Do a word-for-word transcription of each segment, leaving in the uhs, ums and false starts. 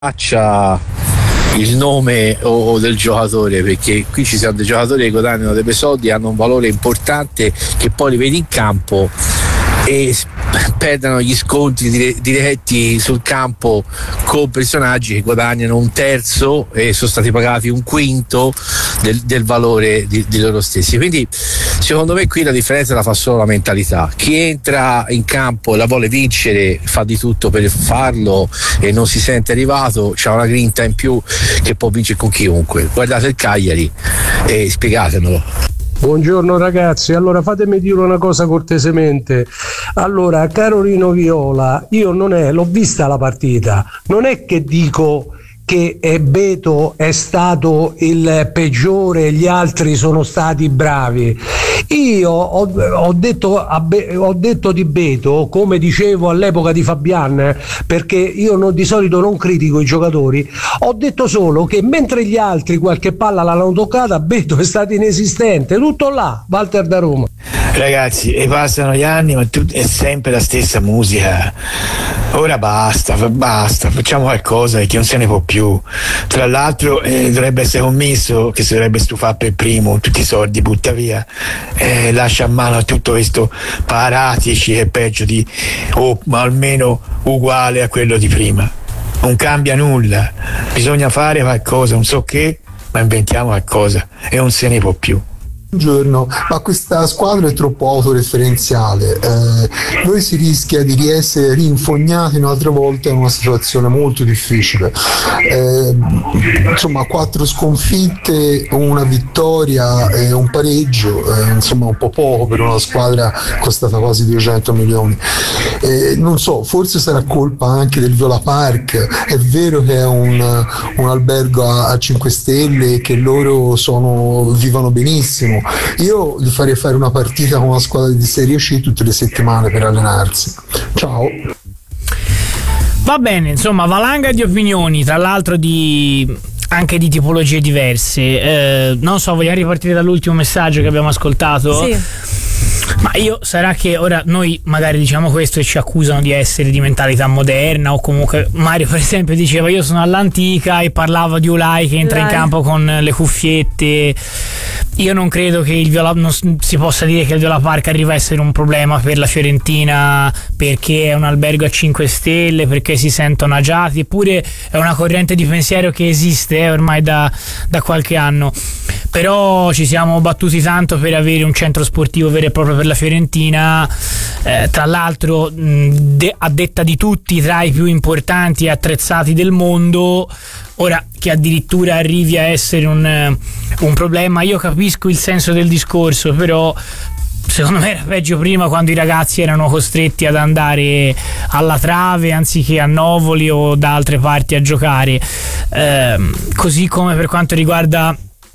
faccia il nome o, o del giocatore, perché qui ci sono dei giocatori che guadagnano dei bei soldi, hanno un valore importante, che poi li vedi in campo e perdono gli scontri dire- diretti sul campo con personaggi che guadagnano un terzo e sono stati pagati un quinto del, del valore di, di loro stessi. Quindi secondo me qui la differenza la fa solo la mentalità. Chi entra in campo e la vuole vincere fa di tutto per farlo e non si sente arrivato, c'ha una grinta in più che può vincere con chiunque. Guardate il Cagliari e spiegatemelo. Buongiorno ragazzi, allora fatemi dire una cosa cortesemente. Allora, Carolino Viola, io non è, l'ho vista la partita, non è che dico che Beto è stato il peggiore, gli altri sono stati bravi. Io ho, ho, detto, a Be, ho detto di Beto, come dicevo all'epoca di Fabian, perché io non, di solito non critico i giocatori, ho detto solo che mentre gli altri qualche palla l'hanno toccata, Beto è stato inesistente, tutto là. Walter da Roma. Ragazzi, e passano gli anni, ma tu, è sempre la stessa musica. Ora basta, basta, facciamo qualcosa perché non se ne può più. Tra l'altro eh, dovrebbe essere commesso che si dovrebbe stufare per primo, tutti i soldi butta via, eh, lascia a mano a tutto questo Paratici, che è peggio di, o ma almeno uguale a quello di prima. Non cambia nulla, bisogna fare qualcosa, non so che, ma inventiamo qualcosa e non se ne può più. Buongiorno, ma questa squadra è troppo autoreferenziale, eh, noi si rischia di essere rinfognati un'altra volta in una situazione molto difficile, eh, insomma quattro sconfitte, una vittoria e un pareggio, eh, insomma un po' poco per una squadra costata quasi duecento milioni, eh, non so, forse sarà colpa anche del Viola Park, è vero che è un, un albergo a, a cinque stelle e che loro sono, vivono benissimo. Io gli farei fare una partita con una squadra di Serie C tutte le settimane per allenarsi. Ciao. Va bene, insomma, valanga di opinioni, tra l'altro di anche di tipologie diverse. Eh, non so, vogliamo ripartire dall'ultimo messaggio che abbiamo ascoltato? Sì. Ma io, sarà che ora noi magari diciamo questo e ci accusano di essere di mentalità moderna, o comunque Mario per esempio diceva io sono all'antica e parlava di Ulai che entra Ulai. in campo con le cuffiette. Io non credo che il Viola, non si possa dire che il Viola Park arriva a essere un problema per la Fiorentina perché è un albergo a cinque stelle, perché si sentono agiati, eppure è una corrente di pensiero che esiste eh, ormai da, da qualche anno. Però ci siamo battuti tanto per avere un centro sportivo vero e proprio per la Fiorentina, eh, tra l'altro mh, de- a detta di tutti tra i più importanti e attrezzati del mondo. Ora che addirittura arrivi a essere un, un problema, io capisco il senso del discorso, però secondo me era peggio prima, quando i ragazzi erano costretti ad andare alla Trave anziché a Novoli o da altre parti a giocare, eh, così come per quanto riguarda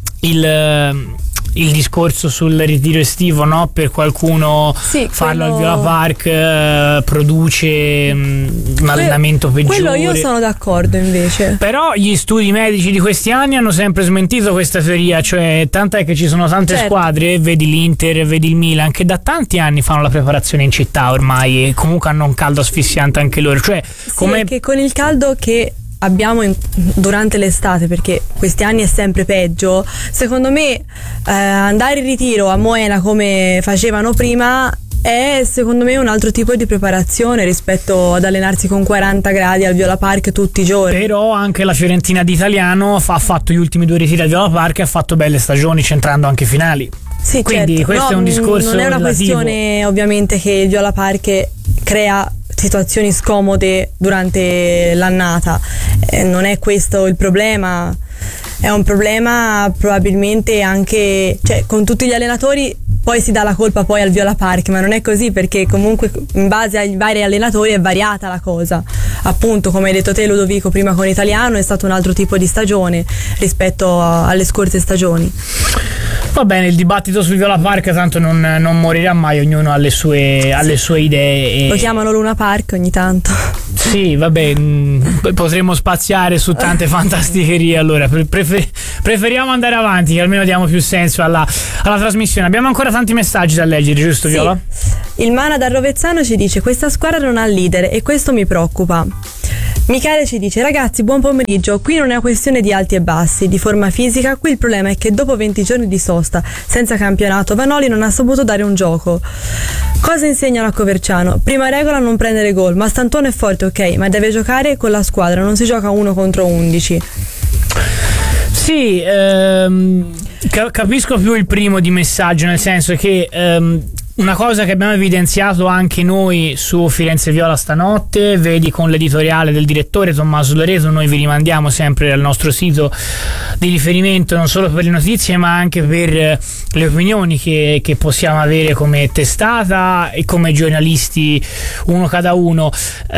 il il discorso sul ritiro estivo, no? Per qualcuno sì, farlo quello... al Viola Park eh, produce mh, un allenamento peggiore. Quello io sono d'accordo invece. Però gli studi medici di questi anni hanno sempre smentito questa teoria, cioè tant'è che ci sono tante certo. squadre, vedi l'Inter, vedi il Milan, che da tanti anni fanno la preparazione in città ormai e comunque hanno un caldo asfissiante anche loro. Cioè, sì, come... che con il caldo che abbiamo in, durante l'estate, perché questi anni è sempre peggio, secondo me eh, andare in ritiro a Moena come facevano prima è secondo me un altro tipo di preparazione rispetto ad allenarsi con quaranta gradi al Viola Park tutti i giorni. Però anche la Fiorentina d'Italiano fa, ha fatto gli ultimi due ritiri al Viola Park e ha fatto belle stagioni, centrando anche finali. Sì, quindi certo. questo no, è un discorso non è una relativo. questione ovviamente che il Viola Park crea situazioni scomode durante l'annata, eh, non è questo il problema, è un problema probabilmente anche, cioè con tutti gli allenatori poi si dà la colpa poi al Viola Park, ma non è così, perché comunque in base ai vari allenatori è variata la cosa. Appunto, come hai detto te Ludovico, prima con Italiano è stato un altro tipo di stagione rispetto a, alle scorse stagioni. Va bene, il dibattito sul Viola Park tanto non, non morirà mai, ognuno ha le sue, ha le sue idee. E... lo chiamano Luna Park ogni tanto. Sì, vabbè, mh, potremmo spaziare su tante fantasticherie, allora prefer- preferiamo andare avanti, che almeno diamo più senso alla, alla trasmissione. Abbiamo ancora tanti messaggi da leggere, giusto, sì. Viola? Il Mana da Rovezzano ci dice: questa squadra non ha leader e questo mi preoccupa. Michele ci dice: ragazzi, buon pomeriggio. Qui non è una questione di alti e bassi, di forma fisica. Qui il problema è che dopo venti giorni di sosta senza campionato Vanoli non ha saputo dare un gioco. Cosa insegnano a Coverciano? Prima regola, non prendere gol. Mastantuono è forte, ok, ma deve giocare con la squadra, non si gioca uno contro undici. Sì, ehm, capisco più il primo di messaggio, nel senso che ehm, una cosa che abbiamo evidenziato anche noi su Firenze Viola stanotte, vedi con l'editoriale del direttore Tommaso Loreto, noi vi rimandiamo sempre al nostro sito di riferimento non solo per le notizie ma anche per le opinioni che, che possiamo avere come testata e come giornalisti uno cada uno.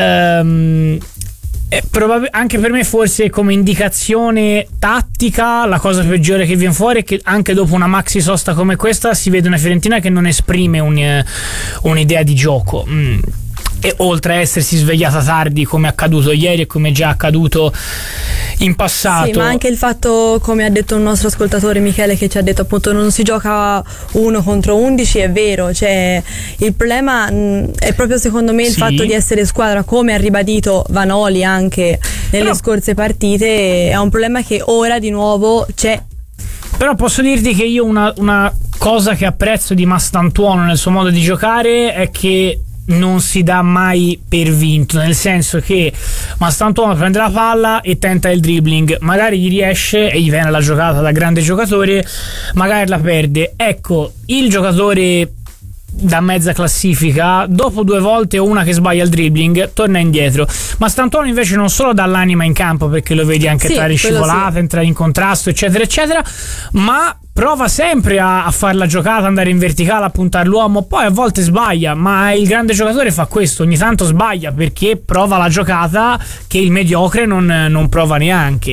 Ehm, È probab- anche per me forse come indicazione tattica la cosa peggiore che viene fuori è che anche dopo una maxi sosta come questa si vede una Fiorentina che non esprime un, uh, un'idea di gioco, mm. e oltre a essersi svegliata tardi come è accaduto ieri e come è già accaduto in passato. Sì, ma anche il fatto, come ha detto un nostro ascoltatore Michele, che ci ha detto appunto non si gioca uno contro undici, è vero, cioè il problema mh, è proprio secondo me il sì. fatto di essere squadra, come ha ribadito Vanoli anche nelle Però... scorse partite, è un problema che ora di nuovo c'è. Però posso dirti che io una, una cosa che apprezzo di Mastantuono nel suo modo di giocare è che non si dà mai per vinto, nel senso che Mastantuono prende la palla e tenta il dribbling, magari gli riesce e gli viene la giocata da grande giocatore, magari la perde. Ecco, il giocatore da mezza classifica dopo due volte o una che sbaglia il dribbling torna indietro. Mastantuono invece non solo dà l'anima in campo, perché lo vedi anche sì, entrare in scivolata, sì. entrare in contrasto eccetera eccetera, ma prova sempre a, a fare la giocata, andare in verticale, a puntare l'uomo, poi a volte sbaglia, ma il grande giocatore fa questo, ogni tanto sbaglia perché prova la giocata che il mediocre non, non prova neanche.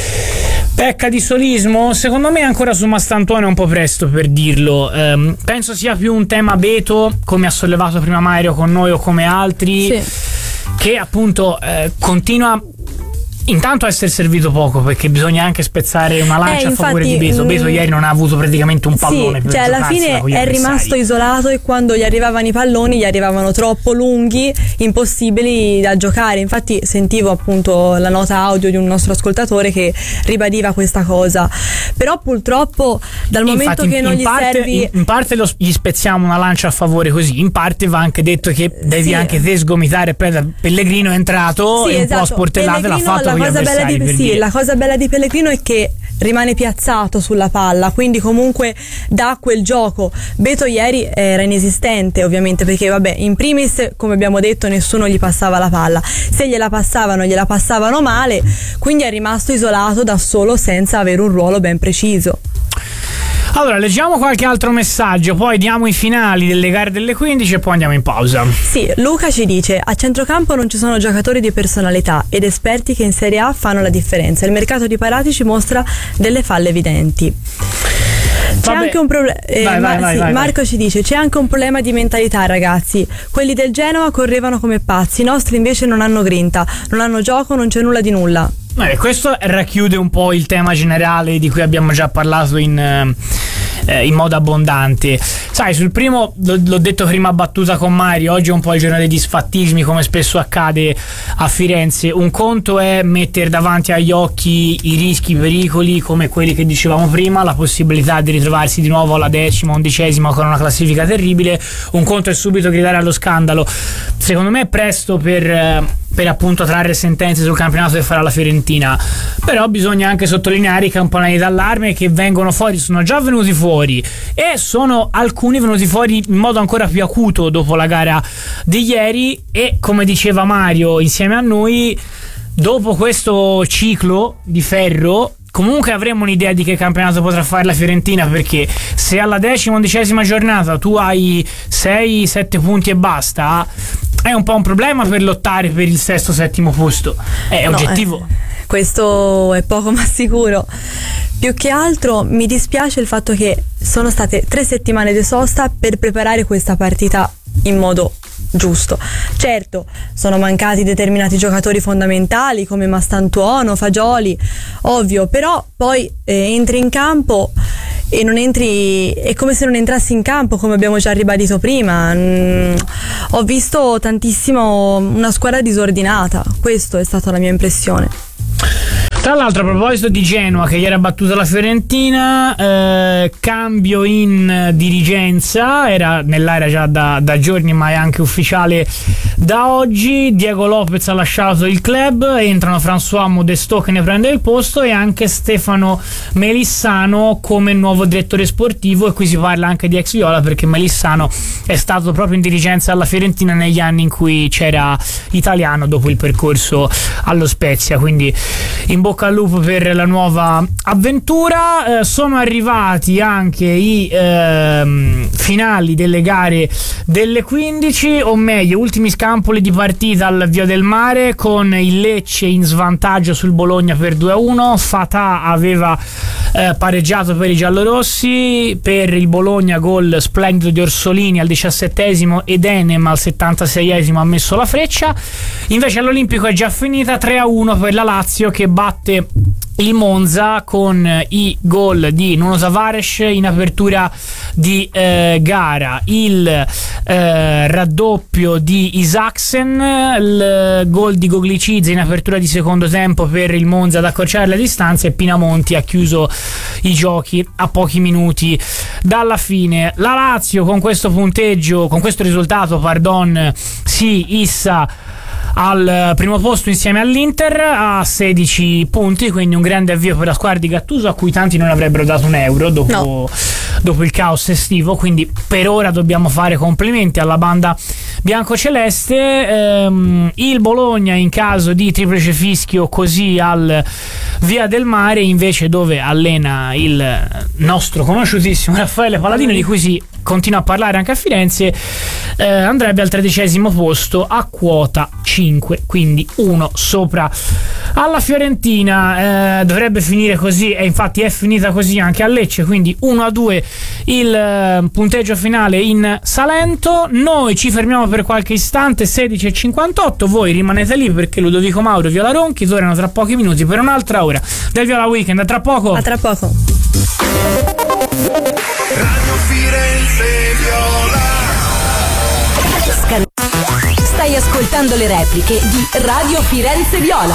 Pecca di solismo? Secondo me ancora su Mastantuono è un po' presto per dirlo. Um, penso sia più un tema Beto, come ha sollevato prima Mario con noi o come altri, sì. che appunto eh, continua intanto a essere servito poco, perché bisogna anche spezzare una lancia eh, infatti, a favore di Beto. Beto mh, ieri non ha avuto praticamente un pallone sì, per cioè alla fine è rimasto isolato, e quando gli arrivavano i palloni gli arrivavano troppo lunghi, impossibili da giocare. Infatti sentivo appunto la nota audio di un nostro ascoltatore che ribadiva questa cosa. Però purtroppo dal momento infatti, che non in gli parte, servi in, in parte lo, gli spezziamo una lancia a favore così, in parte va anche detto che devi sì. anche te sgomitare. Pellegrino è entrato sì, e esatto. un po' sportellato l'ha fatto. La cosa, bella di, sì, la cosa bella di Pellegrino è che rimane piazzato sulla palla, quindi comunque dà quel gioco. Beto ieri era inesistente, ovviamente, perché vabbè, in primis, come abbiamo detto, nessuno gli passava la palla, se gliela passavano gliela passavano male, quindi è rimasto isolato da solo senza avere un ruolo ben preciso. Allora, leggiamo qualche altro messaggio, poi diamo i finali delle gare delle quindici e poi andiamo in pausa. Sì, Luca ci dice: a centrocampo non ci sono giocatori di personalità ed esperti che in Serie A fanno la differenza. Il mercato di Parati ci mostra delle falle evidenti. C'è Vabbè. anche un problema. Eh, vai, vai, Mar- vai, sì, vai, Marco vai. ci dice: c'è anche un problema di mentalità, ragazzi. Quelli del Genoa correvano come pazzi, i nostri invece non hanno grinta, non hanno gioco, non c'è nulla di nulla. Eh, questo racchiude un po' il tema generale di cui abbiamo già parlato in, eh, in modo abbondante. Sai, sul primo l'ho, l'ho detto prima battuta con Mario, oggi è un po' il giorno dei disfattismi, come spesso accade a Firenze. Un conto è mettere davanti agli occhi i rischi, i pericoli, come quelli che dicevamo prima, la possibilità di ritrovarsi di nuovo alla decima, undicesima con una classifica terribile. Un conto è subito gridare allo scandalo. Secondo me è presto per, per appunto trarre sentenze sul campionato che farà la Fiorentina, però bisogna anche sottolineare i campanelli d'allarme che vengono fuori, sono già venuti fuori e sono alcuni venuti fuori in modo ancora più acuto dopo la gara di ieri. E come diceva Mario insieme a noi, dopo questo ciclo di ferro comunque avremo un'idea di che campionato potrà fare la Fiorentina, perché se alla decima undicesima giornata tu hai sei sette punti e basta, è un po' un problema per lottare per il sesto settimo posto, è no, oggettivo. Eh, questo è poco ma sicuro. Più che altro mi dispiace il fatto che sono state tre settimane di sosta per preparare questa partita in modo giusto. Certo, sono mancati determinati giocatori fondamentali come Mastantuono, Fagioli, ovvio, però poi eh, entri in campo e non entri, è come se non entrassi in campo, come abbiamo già ribadito prima. Mm, ho visto tantissimo una squadra disordinata, questo è stata la mia impressione. Tra l'altro, a proposito di Genoa che ieri ha battuto la Fiorentina, eh, cambio in dirigenza, era nell'aria già da, da giorni ma è anche ufficiale da oggi. Diego Lopez ha lasciato il club, entrano François Modesto che ne prende il posto e anche Stefano Melissano come nuovo direttore sportivo, e qui si parla anche di ex Viola perché Melissano è stato proprio in dirigenza alla Fiorentina negli anni in cui c'era Italiano dopo il percorso allo Spezia, quindi in bocca al lupo per la nuova avventura. Eh, sono arrivati anche i eh, finali delle gare delle quindici, o meglio ultimi scampoli di partita al Via del Mare, con il Lecce in svantaggio sul Bologna per due a uno. Fatà aveva eh, pareggiato per i giallorossi, per il Bologna gol splendido di Orsolini al diciassettesimo ed Enem al settantaseiesimo ha messo la freccia. Invece all'Olimpico è già finita tre a uno per la Lazio che batte il Monza con i gol di Nuno Tavares in apertura di eh, gara, il eh, raddoppio di Isaksen, il gol di Goglicizza in apertura di secondo tempo per il Monza ad accorciare la distanza, e Pinamonti ha chiuso i giochi a pochi minuti dalla fine. La Lazio con questo punteggio, con questo risultato, pardon, si issa al primo posto insieme all'Inter a sedici punti, quindi un grande avvio per la squadra di Gattuso, a cui tanti non avrebbero dato un euro dopo, no. dopo il caos estivo, quindi per ora dobbiamo fare complimenti alla banda biancoceleste. Ehm, il Bologna in caso di triplice fischio così al Via del Mare, invece, dove allena il nostro conosciutissimo Raffaele Paladino, di cui si continua a parlare anche a Firenze, eh, andrebbe al tredicesimo posto a quota cinque, quindi uno sopra alla Fiorentina. Eh, dovrebbe finire così, e infatti è finita così anche a Lecce, quindi uno a due il eh, punteggio finale in Salento. Noi ci fermiamo per qualche istante, sedici e cinquantotto, voi rimanete lì perché Ludovico Mauro e Viola Ronchi tornano tra pochi minuti per un'altra ora del Viola Weekend. A tra poco. A tra poco. Radio Firenze Viola. Stai ascoltando le repliche di Radio Firenze Viola.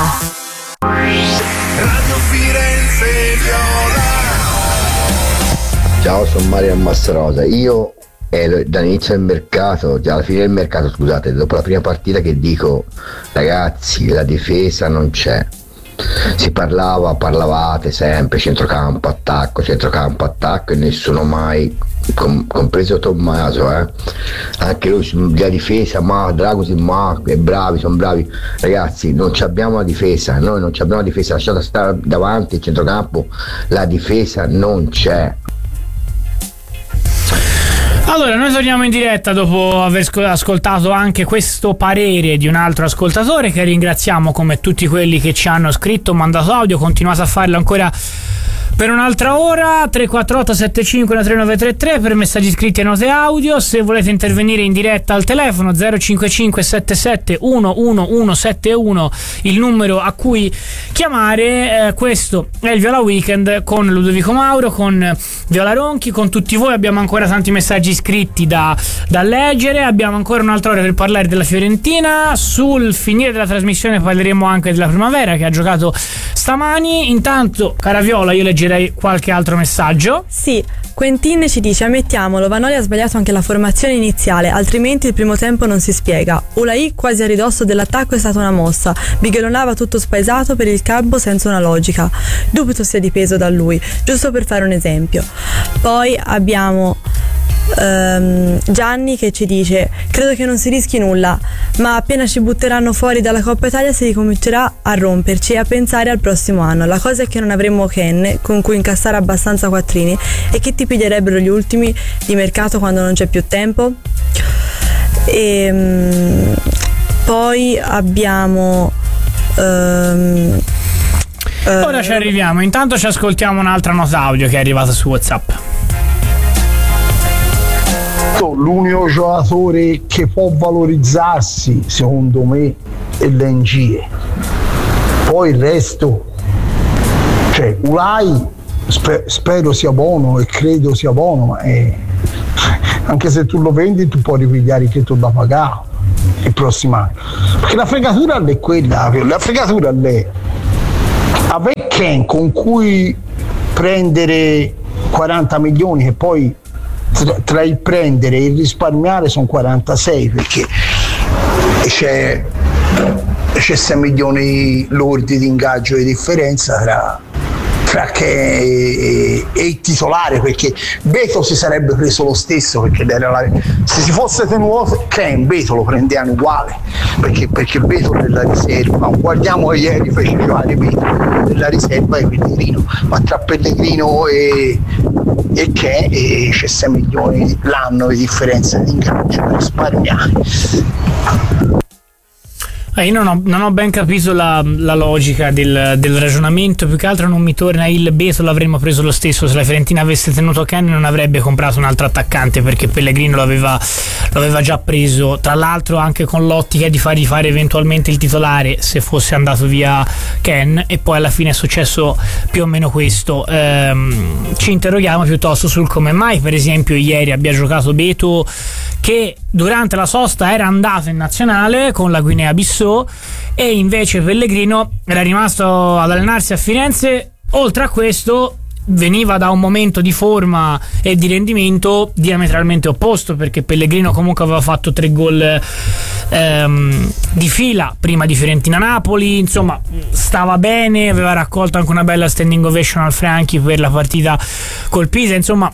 Radio Firenze Viola. Ciao, sono Mario Massarosa. Io eh, dall'inizio del mercato, già alla fine del mercato, scusate, dopo la prima partita, che dico: ragazzi, la difesa non c'è. Si parlava, parlavate sempre centrocampo, attacco, centrocampo, attacco, e nessuno mai, com- compreso Tommaso, eh. anche lui, la difesa, ma Dragosin, ma è bravi, sono bravi. Ragazzi, non abbiamo la difesa, noi non abbiamo la difesa, lasciate stare davanti il centrocampo, la difesa non c'è. Allora, noi torniamo in diretta dopo aver ascoltato anche questo parere di un altro ascoltatore, che ringraziamo come tutti quelli che ci hanno scritto, mandato audio. Continuate a farlo ancora per un'altra ora. Tre quattro otto sette cinque uno tre nove tre tre per messaggi scritti e note audio. Se volete intervenire in diretta al telefono zero cinque cinque sette sette uno uno uno sette uno, il numero a cui chiamare. Eh, questo è il Viola Weekend con Ludovico Mauro, con Viola Ronchi, con tutti voi. Abbiamo ancora tanti messaggi scritti da, da leggere, abbiamo ancora un'altra ora per parlare della Fiorentina. Sul finire della trasmissione parleremo anche della Primavera, che ha giocato stamani. Intanto, cara Viola, io leggerei qualche altro messaggio. Sì, Quentin ci dice: ammettiamolo, Vanoli ha sbagliato anche la formazione iniziale, altrimenti il primo tempo non si spiega. Ulai quasi a ridosso dell'attacco è stata una mossa, Bigelonava tutto spaesato per il campo senza una logica, dubito sia dipeso da lui, giusto per fare un esempio. Poi abbiamo Um, Gianni che ci dice: credo che non si rischi nulla, ma appena ci butteranno fuori dalla Coppa Italia si ricomincerà a romperci e a pensare al prossimo anno. La cosa è che non avremo Ken con cui incassare abbastanza quattrini, e che ti piglierebbero gli ultimi di mercato quando non c'è più tempo. E um, poi abbiamo um, ora uh, ci arriviamo. Intanto ci ascoltiamo un'altra nota audio che è arrivata su WhatsApp. L'unico giocatore che può valorizzarsi secondo me è l'N G E, poi il resto, cioè Ulai sper- spero sia buono e credo sia buono, ma è... anche se tu lo vendi tu puoi ripigliare che tu da pagare il prossimo anno, perché la fregatura è quella, la fregatura è avere Ken con cui prendere quaranta milioni, che poi tra, tra il prendere e il risparmiare sono quarantasei, perché c'è, c'è sei milioni lordi di ingaggio di differenza tra tra Ken e, e il titolare, perché Beto si sarebbe preso lo stesso, perché era la, se si fosse tenuto Ken, Beto lo prendevano uguale, perché, perché Beto nella riserva, guardiamo che ieri fece giocare Beto nella riserva e Pellegrino, ma tra Pellegrino e, e Ken e c'è sei milioni l'anno di differenza di ingaggio per risparmiare. Eh, io non ho, non ho ben capito la, la logica del, del ragionamento, più che altro non mi torna il Beto l'avremmo preso lo stesso, se la Fiorentina avesse tenuto Ken non avrebbe comprato un altro attaccante, perché Pellegrino l'aveva, l'aveva già preso, tra l'altro anche con l'ottica di fargli fare eventualmente il titolare se fosse andato via Ken, e poi alla fine è successo più o meno questo. Ehm, ci interroghiamo piuttosto sul come mai per esempio ieri abbia giocato Beto, che durante la sosta era andato in nazionale con la Guinea-Bissau e invece Pellegrino era rimasto ad allenarsi a Firenze. Oltre a questo veniva da un momento di forma e di rendimento diametralmente opposto, perché Pellegrino comunque aveva fatto tre gol ehm, di fila prima di Fiorentina-Napoli, insomma stava bene, aveva raccolto anche una bella standing ovation al Franchi per la partita col Pisa, insomma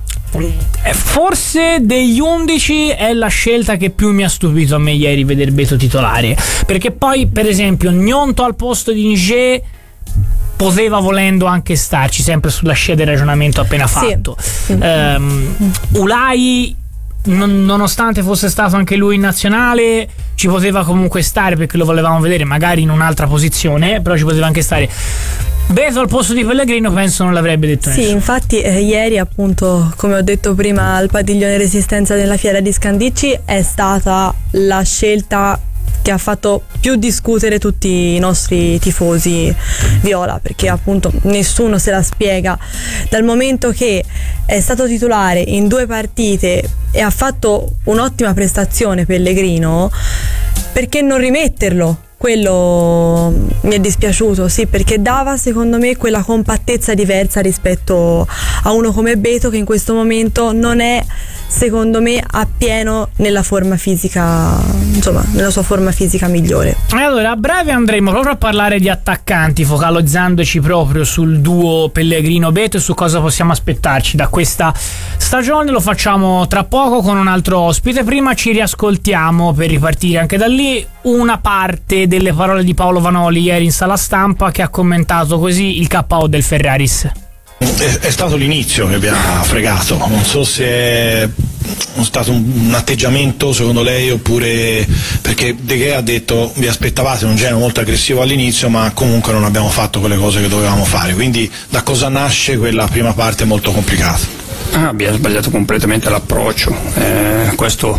forse degli undici è la scelta che più mi ha stupito a me ieri vedere Beto titolare, perché poi per esempio Gnonto al posto di Niger poteva volendo anche starci, sempre sulla scia del ragionamento appena fatto. Sì. um, Ulai non, nonostante fosse stato anche lui in nazionale ci poteva comunque stare, perché lo volevamo vedere magari in un'altra posizione, però ci poteva anche stare. Beto al posto di Pellegrino penso non l'avrebbe detto sì, nessuno. Infatti eh, ieri appunto, come ho detto prima, al padiglione Resistenza della Fiera di Scandicci è stata la scelta che ha fatto più discutere tutti i nostri tifosi viola, perché appunto nessuno se la spiega, dal momento che è stato titolare in due partite e ha fatto un'ottima prestazione Pellegrino, perché non rimetterlo? Quello mi è dispiaciuto, sì, perché dava secondo me quella compattezza diversa rispetto a uno come Beto, che in questo momento non è secondo me appieno nella forma fisica, insomma nella sua forma fisica migliore. E allora a breve andremo proprio a parlare di attaccanti, focalizzandoci proprio sul duo Pellegrino-Beto e su cosa possiamo aspettarci da questa stagione. Lo facciamo tra poco con un altro ospite. Prima ci riascoltiamo, per ripartire anche da lì, una parte delle parole di Paolo Vanoli ieri in sala stampa, che ha commentato così il K O del Ferraris. È, è stato l'inizio che mi ha fregato, non so se è stato un, un atteggiamento secondo lei, oppure perché De Gea ha detto vi aspettavate un genere molto aggressivo all'inizio, ma comunque non abbiamo fatto quelle cose che dovevamo fare, quindi da cosa nasce quella prima parte molto complicata? Ah, abbiamo sbagliato completamente l'approccio, eh, questo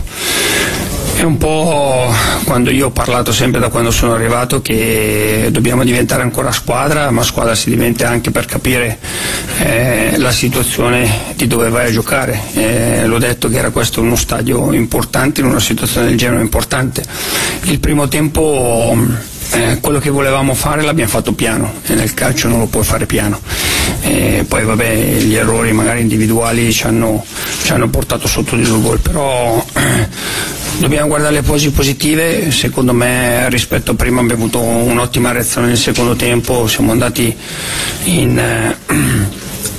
è un po' quando io ho parlato sempre da quando sono arrivato che dobbiamo diventare ancora squadra, ma squadra si diventa anche per capire eh, la situazione di dove vai a giocare. Eh, l'ho detto che era questo uno stadio importante, in una situazione del genere importante. Il primo tempo Eh, quello che volevamo fare l'abbiamo fatto piano, e nel calcio non lo puoi fare piano. Eh, poi vabbè, gli errori magari individuali ci hanno, ci hanno portato sotto di due gol, però eh, dobbiamo guardare le cose positive. Secondo me rispetto a prima abbiamo avuto un'ottima reazione nel secondo tempo, siamo andati in... Eh,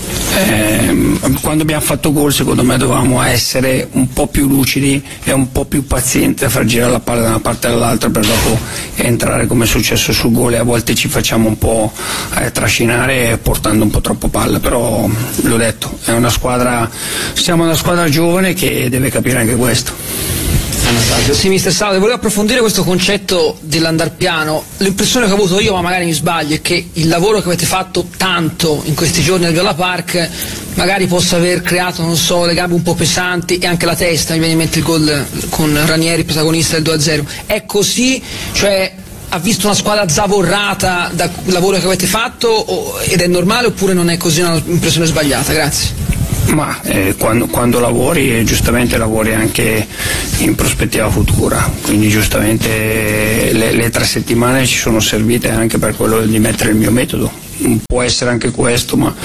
Eh, quando abbiamo fatto gol secondo me dovevamo essere un po' più lucidi e un po' più pazienti a far girare la palla da una parte all'altra per dopo entrare come è successo sul gol, e a volte ci facciamo un po' eh, trascinare portando un po' troppo palla, però l'ho detto, è una squadra, siamo una squadra giovane che deve capire anche questo. Sì, mister Salve, volevo approfondire questo concetto dell'andar piano. L'impressione che ho avuto io, ma magari mi sbaglio, è che il lavoro che avete fatto tanto in questi giorni al Viola Park magari possa aver creato, non so, le gambe un po' pesanti e anche la testa. Mi viene in mente il gol con Ranieri, protagonista del due a zero. È così? Cioè ha visto una squadra zavorrata dal lavoro che avete fatto o, ed è normale, oppure non è così, un'impressione sbagliata? Grazie. Ma eh, quando, quando lavori, eh, giustamente lavori anche in prospettiva futura, quindi giustamente le, le tre settimane ci sono servite anche per quello di mettere il mio metodo. Può essere anche questo, ma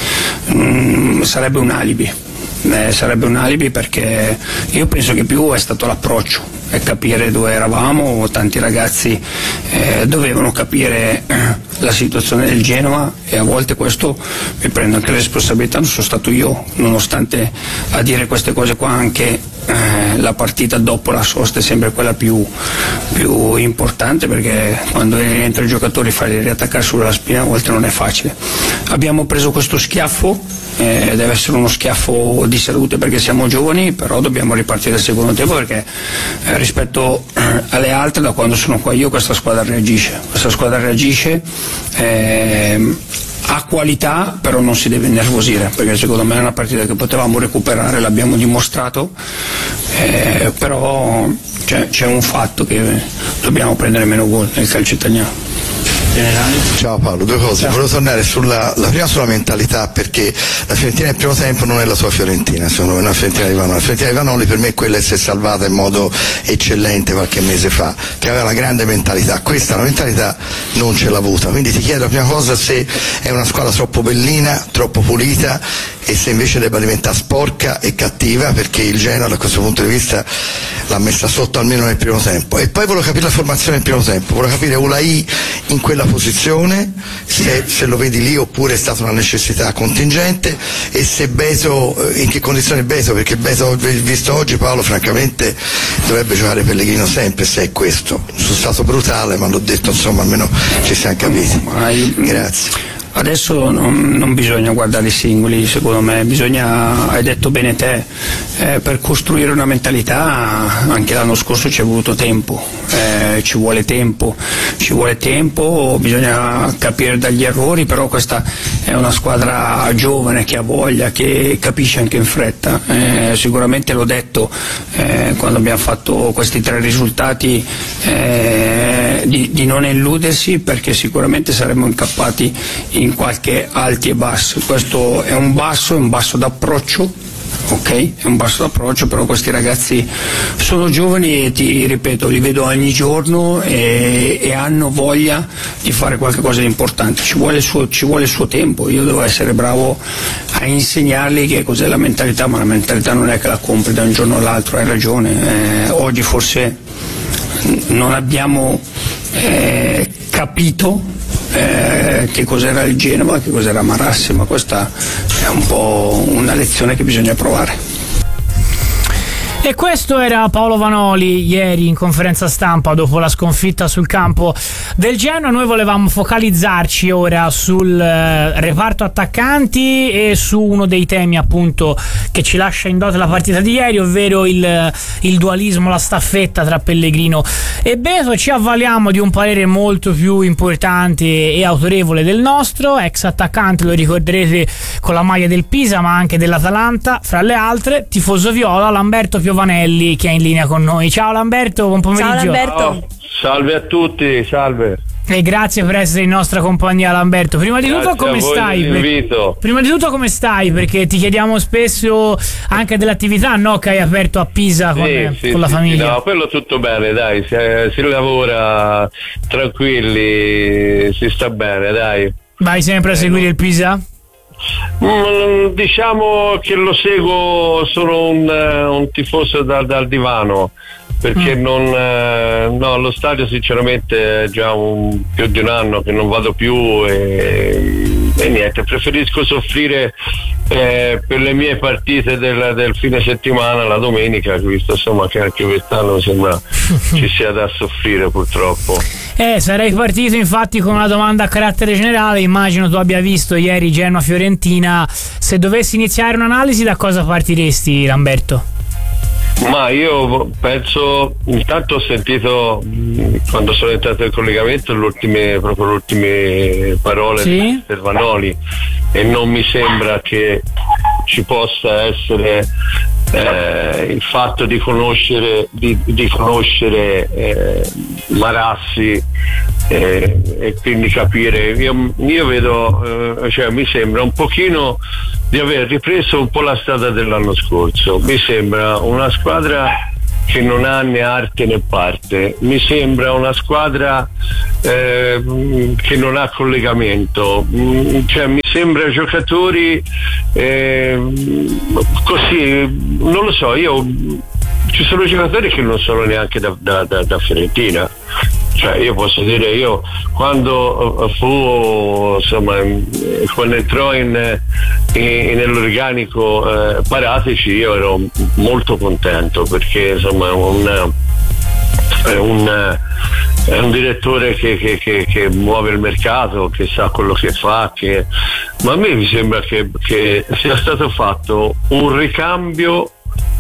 mm, sarebbe un alibi. Eh, sarebbe un alibi perché io penso che più è stato l'approccio e capire dove eravamo. Tanti ragazzi eh, dovevano capire eh, la situazione del Genoa, e a volte questo mi prendo anche la responsabilità, non sono stato io, nonostante a dire queste cose qua anche eh, la partita dopo la sosta è sempre quella più, più importante, perché quando entra i giocatori farli riattaccare sulla spina a volte non è facile. Abbiamo preso questo schiaffo, eh, deve essere uno schiaffo di salute perché siamo giovani, però dobbiamo ripartire dal secondo tempo perché eh, rispetto eh, alle altre, da quando sono qua io, questa squadra reagisce, questa squadra reagisce eh, ha qualità, però non si deve innervosire, perché secondo me è una partita che potevamo recuperare, l'abbiamo dimostrato, eh, però c'è, c'è un fatto che dobbiamo prendere meno gol nel calcio italiano. Ciao Paolo, due cose. Ciao. Volevo tornare sulla la prima sulla mentalità, perché la Fiorentina nel primo tempo non è la sua Fiorentina, sono una Fiorentina di Vanoli. La Fiorentina di Vanoli per me è quella che si è salvata in modo eccellente qualche mese fa, che aveva una grande mentalità. Questa la mentalità non ce l'ha avuta, quindi ti chiedo la prima cosa se è una squadra troppo bellina, troppo pulita, e se invece debba diventare sporca e cattiva, perché il Genoa da questo punto di vista l'ha messa sotto almeno nel primo tempo. E poi volevo capire la formazione nel primo tempo, volevo capire Ulai in quella posizione, se, se lo vedi lì oppure è stata una necessità contingente, e se Beto, in che condizioni Beto, perché Beto visto oggi, Paolo, francamente dovrebbe giocare Pellegrino sempre, se è questo. Sono stato brutale, ma l'ho detto, insomma, almeno ci siamo capiti. Grazie. Adesso non, non bisogna guardare i singoli, secondo me bisogna, hai detto bene te, eh, per costruire una mentalità anche l'anno scorso ci è voluto tempo, eh, ci vuole tempo, ci vuole tempo, bisogna capire dagli errori, però questa è una squadra giovane che ha voglia, che capisce anche in fretta, eh, sicuramente l'ho detto eh, quando abbiamo fatto questi tre risultati, eh, di, di non illudersi, perché sicuramente saremmo incappati in qualche alti e bassi. Questo è un basso, è un basso d'approccio, ok? È un basso d'approccio, però questi ragazzi sono giovani e ti ripeto, li vedo ogni giorno e, e hanno voglia di fare qualcosa di importante. Ci vuole il suo, ci vuole il suo tempo. Io devo essere bravo a insegnargli che cos'è la mentalità, ma la mentalità non è che la compri da un giorno all'altro, hai ragione. Eh, oggi forse non abbiamo eh, capito Eh, che cos'era il Genova, che cos'era Marassi, ma questa è un po' una lezione che bisogna provare. E questo era Paolo Vanoli ieri in conferenza stampa dopo la sconfitta sul campo del Genoa. Noi volevamo focalizzarci ora sul eh, reparto attaccanti e su uno dei temi appunto che ci lascia in dote la partita di ieri, ovvero il, il dualismo, la staffetta tra Pellegrino e Beto. Ci avvaliamo di un parere molto più importante e autorevole del nostro ex attaccante, lo ricorderete con la maglia del Pisa ma anche dell'Atalanta, fra le altre, tifoso viola, Lamberto Piovanelli, che è in linea con noi. Ciao Lamberto, buon pomeriggio. Ciao Lamberto. Ciao. Salve a tutti, salve. E grazie per essere in nostra compagnia, Lamberto. Prima di grazie tutto come stai? Per... Prima di tutto come stai? Perché ti chiediamo spesso anche dell'attività, no, che hai aperto a Pisa, sì, con, sì, con la sì, famiglia. Sì, no, quello tutto bene, dai, si, si lavora tranquilli, si sta bene, dai. Vai sempre a seguire eh, il Pisa? Mm, diciamo che lo seguo, sono un, un tifoso dal, dal divano, perché mm. non eh, no, allo stadio sinceramente è già un, più di un anno che non vado più e, e niente, preferisco soffrire eh, per le mie partite del, del fine settimana la domenica, visto insomma che anche quest'anno mi sembra ci sia da soffrire purtroppo. Eh, sarei partito infatti con una domanda a carattere generale. Immagino tu abbia visto ieri Genoa-Fiorentina. Se dovessi iniziare un'analisi, da cosa partiresti, Lamberto? Ma io penso, intanto ho sentito quando sono entrato in collegamento le ultime, proprio le ultime parole sì? del Vanoli, e non mi sembra che ci possa essere eh, il fatto di conoscere di, di conoscere eh, Marassi eh, e quindi capire, io, io vedo, eh, cioè mi sembra un pochino di aver ripreso un po' la strada dell'anno scorso. Mi sembra una squadra che non ha né arte né parte, mi sembra una squadra eh, che non ha collegamento, cioè mi sembra giocatori eh, così, non lo so, io ci sono giocatori che non sono neanche da, da, da, da Fiorentina. Cioè io posso dire, io quando fu, insomma, quando entrò in, in, nell'organico eh, Paratici, io ero molto contento, perché insomma è un, è un, è un direttore che, che, che, che muove il mercato, che sa quello che fa, che, ma a me mi sembra che, che sia stato fatto un ricambio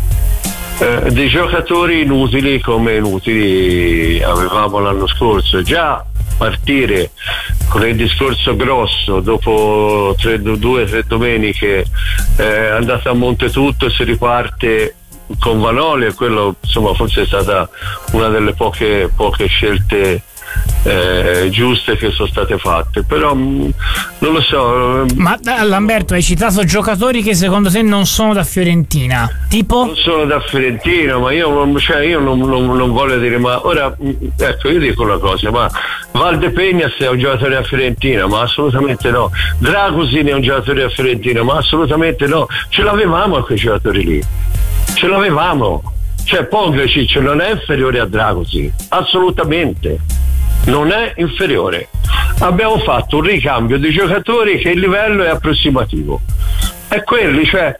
Eh, dei giocatori inutili come inutili avevamo l'anno scorso. Già partire con il discorso grosso dopo tre, due o tre domeniche eh, andate a monte tutto e si riparte con Vanoli, e quello insomma forse è stata una delle poche, poche scelte Eh, giuste che sono state fatte, però mh, non lo so. Ma Lamberto, hai citato giocatori che secondo te non sono da Fiorentina, tipo? Non sono da Fiorentina, ma io, cioè, io non, non, non voglio dire, ma ora ecco, io dico una cosa, ma Valdepegnas è un giocatore da Fiorentina? Ma assolutamente no. Dragusin è un giocatore da Fiorentina? Ma assolutamente no. Ce l'avevamo a quei giocatori lì, ce l'avevamo. Cioè Pongrecic non è inferiore a Dragusin, assolutamente non è inferiore. Abbiamo fatto un ricambio di giocatori che il livello è approssimativo, è quelli, cioè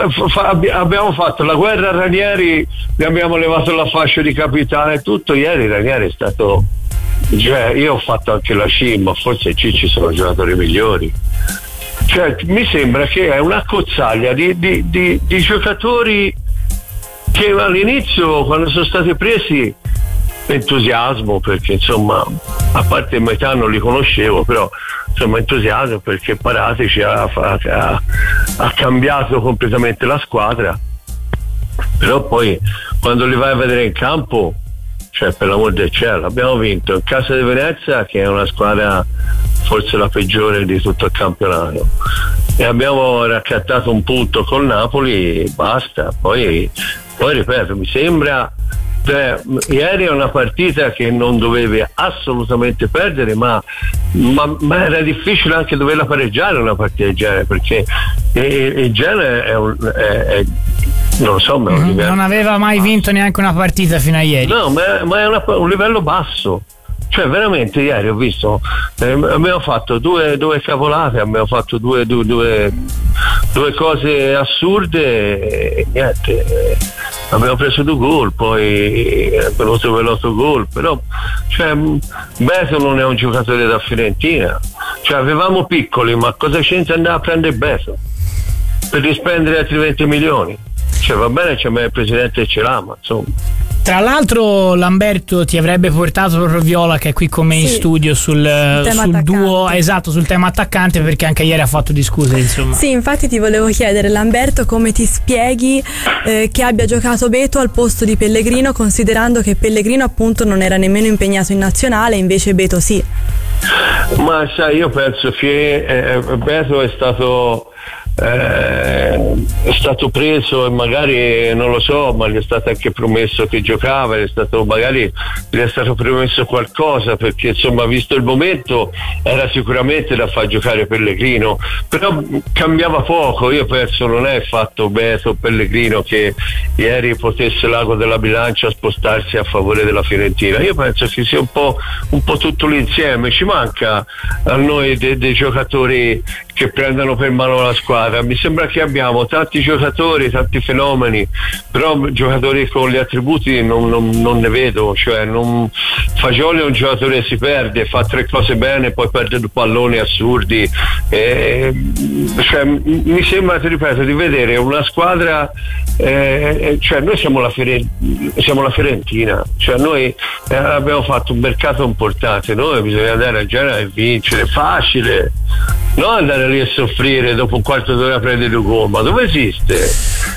abbiamo fatto la guerra a Ranieri, ne abbiamo levato la fascia di capitano e tutto. Ieri Ranieri è stato, cioè io ho fatto anche la C I M, ma forse ci ci sono giocatori migliori. Cioè mi sembra che è una cozzaglia di, di, di, di giocatori che all'inizio, quando sono stati presi, entusiasmo, perché insomma, a parte metà non li conoscevo, però insomma entusiasmo perché Paratici ha, ha, ha cambiato completamente la squadra, però poi quando li vai a vedere in campo, cioè per l'amor del cielo, abbiamo vinto in casa di Venezia, che è una squadra forse la peggiore di tutto il campionato, e abbiamo raccattato un punto col Napoli, basta. Poi, poi ripeto, mi sembra, cioè, ieri è una partita che non dovevi assolutamente perdere, ma, ma, ma era difficile anche doverla pareggiare una partita del genere, perché il genere è, un, è, è non lo so, ma mm, non aveva mai vinto neanche una partita fino a ieri. No, ma, ma è una, un livello basso. Cioè veramente ieri ho visto, eh, abbiamo fatto due, due cavolate, abbiamo fatto due, due, due, due cose assurde e niente, eh, abbiamo preso due gol, poi è venuto per l'otto gol, però cioè, Beto non è un giocatore da Fiorentina, cioè avevamo piccoli, ma cosa c'entra andare a prendere Beto per rispendere altri venti milioni? Cioè va bene, c'è il presidente ce l'ha, ma insomma. Tra l'altro Lamberto ti avrebbe portato proprio Viola, che è qui con me sì, in studio, sul, sul duo, esatto, sul tema attaccante, perché anche ieri ha fatto discutere, insomma. Sì, infatti ti volevo chiedere, Lamberto, come ti spieghi eh, che abbia giocato Beto al posto di Pellegrino, considerando che Pellegrino appunto non era nemmeno impegnato in nazionale, invece Beto sì. Ma sai, io penso che eh, Beto è stato Eh, è stato preso e magari non lo so, ma gli è stato anche promesso che giocava, gli è stato, magari gli è stato promesso qualcosa, perché insomma visto il momento era sicuramente da far giocare Pellegrino, però cambiava poco. Io penso non è fatto Beto Pellegrino che ieri potesse l'ago della bilancia spostarsi a favore della Fiorentina. Io penso che sia un po', un po' tutto l'insieme. Ci manca a noi dei, dei giocatori che prendano per mano la squadra. Mi sembra che abbiamo tanti giocatori, tanti fenomeni, però giocatori con gli attributi non, non, non ne vedo. Cioè non, Fagioli è un giocatore che si perde, fa tre cose bene, poi perde due palloni assurdi. E, cioè, mi sembra, ti ripeto, di vedere una squadra, eh, cioè noi siamo la, Fiore, siamo la Fiorentina, cioè noi eh, abbiamo fatto un mercato importante, noi bisogna andare a Genova e vincere, facile, non andare lì a soffrire dopo un quarto d'ora a prendere due gol, ma dove esiste?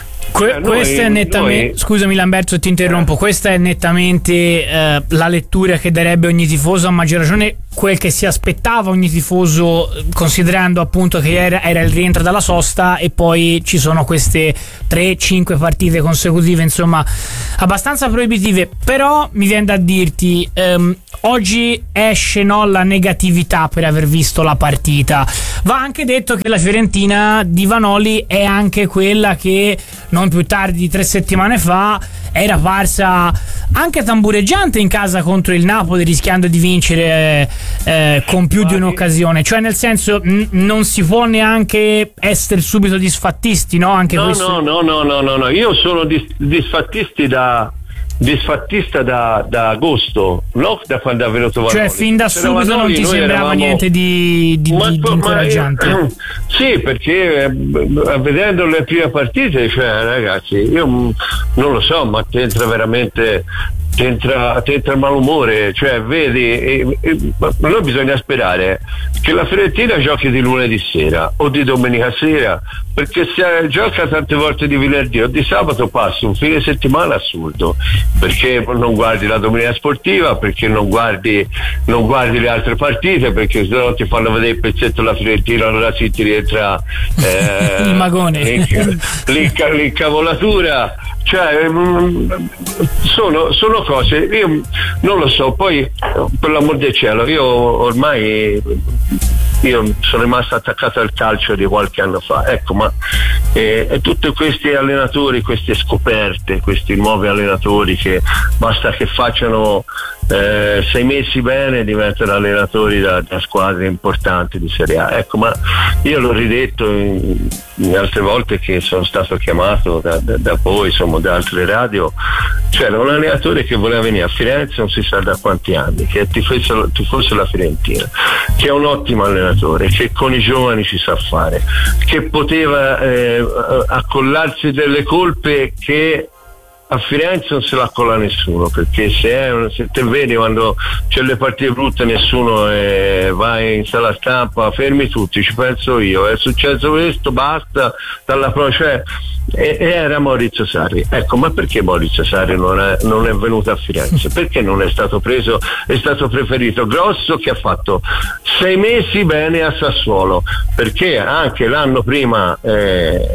Que- cioè, noi, questa è nettamente, noi... scusami Lamberto, ti interrompo, questa è nettamente eh, la lettura che darebbe ogni tifoso, a maggior ragione quel che si aspettava ogni tifoso, considerando appunto che era, era il rientro dalla sosta e poi ci sono queste tre cinque partite consecutive, insomma abbastanza proibitive. Però mi viene da dirti, ehm, oggi esce no, la negatività per aver visto la partita. Va anche detto che la Fiorentina di Vanoli è anche quella che non più tardi di tre settimane fa era parsa anche tambureggiante in casa contro il Napoli, rischiando di vincere eh, con più di un'occasione. Cioè, nel senso, n- non si può neanche essere subito disfattisti, no? Anche no, questo... no, no, no, no, no, no, io sono dis- disfattisti da disfattista da, da agosto, non da quando è venuto Vanoli. Cioè fin da subito Vanoli, non ti sembrava eravamo... niente di, di, ma, di, di incoraggiante? Ma, eh, sì, perché eh, vedendo le prime partite, cioè ragazzi, io non lo so, ma ti entra veramente ti entra, ti entra il malumore, cioè vedi, e, e, noi bisogna sperare che la Fiorentina giochi di lunedì sera o di domenica sera, perché se gioca tante volte di venerdì o di sabato passa un fine settimana assurdo, perché non guardi la domenica sportiva, perché non guardi non guardi le altre partite, perché se no ti fanno vedere il pezzetto della Fiorentina, allora sì ti rientra eh, il magone, l'inca, l'incavolatura, cioè sono, sono cose, io non lo so, poi per l'amor del cielo io ormai io sono rimasto attaccato al calcio di qualche anno fa, ecco, ma eh, e tutti questi allenatori, queste scoperte, questi nuovi allenatori che basta che facciano eh, sei mesi bene diventano allenatori da, da squadre importanti di Serie A, ecco, ma io l'ho ridetto in, in altre volte che sono stato chiamato da, da, da voi, insomma, da altre radio. C'era un allenatore che voleva venire a Firenze non si sa da quanti anni, che è tifoso, tifoso della Fiorentina, che è un ottimo allenatore, che con i giovani ci sa fare, che poteva eh, accollarsi delle colpe che a Firenze non se la accolla nessuno, perché se, è, se te vedi quando c'è le partite brutte nessuno eh, va in sala stampa, fermi tutti, ci penso io, è successo questo, basta, dalla pro, cioè, e, e era Maurizio Sarri. Ecco, ma perché Maurizio Sarri non è, non è venuto a Firenze? Perché non è stato preso, è stato preferito Grosso, che ha fatto sei mesi bene a Sassuolo, perché anche l'anno prima eh,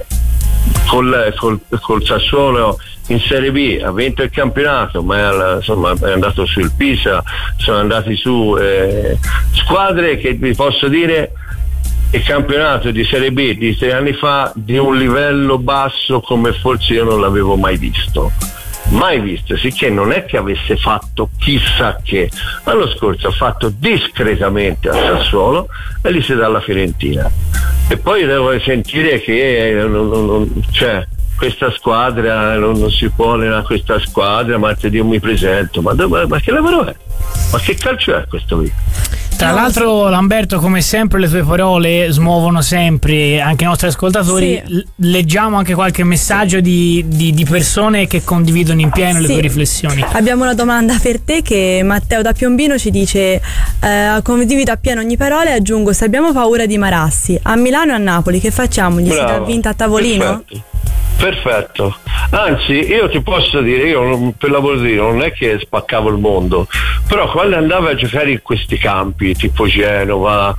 col, col, col Sassuolo in Serie B ha vinto il campionato, ma è, alla, insomma, è andato sul Pisa, sono andati su eh, squadre che vi posso dire il campionato di Serie B di tre anni fa di un livello basso come forse io non l'avevo mai visto mai visto, sicché non è che avesse fatto chissà che. L'anno scorso ha fatto discretamente a Sassuolo e lì si dà alla Fiorentina, e poi devo sentire che non, non, non, cioè questa squadra non, non si può allenare questa squadra, martedì io mi presento, ma, ma, ma che lavoro è? Ma che calcio è questo qui? Tra l'altro, Lamberto, come sempre le tue parole smuovono sempre anche i nostri ascoltatori. Sì. L- leggiamo anche qualche messaggio di, di, di persone che condividono in pieno sì. le tue riflessioni. Abbiamo una domanda per te che Matteo da Piombino ci dice eh, condivido appieno ogni parola e aggiungo: se abbiamo paura di Marassi a Milano e a Napoli che facciamo? Gli Bravo. si dà vinta a tavolino? Perfetto. Perfetto, anzi io ti posso dire, io per lavoro di non è che spaccavo il mondo, però quando andavo a giocare in questi campi tipo Genova,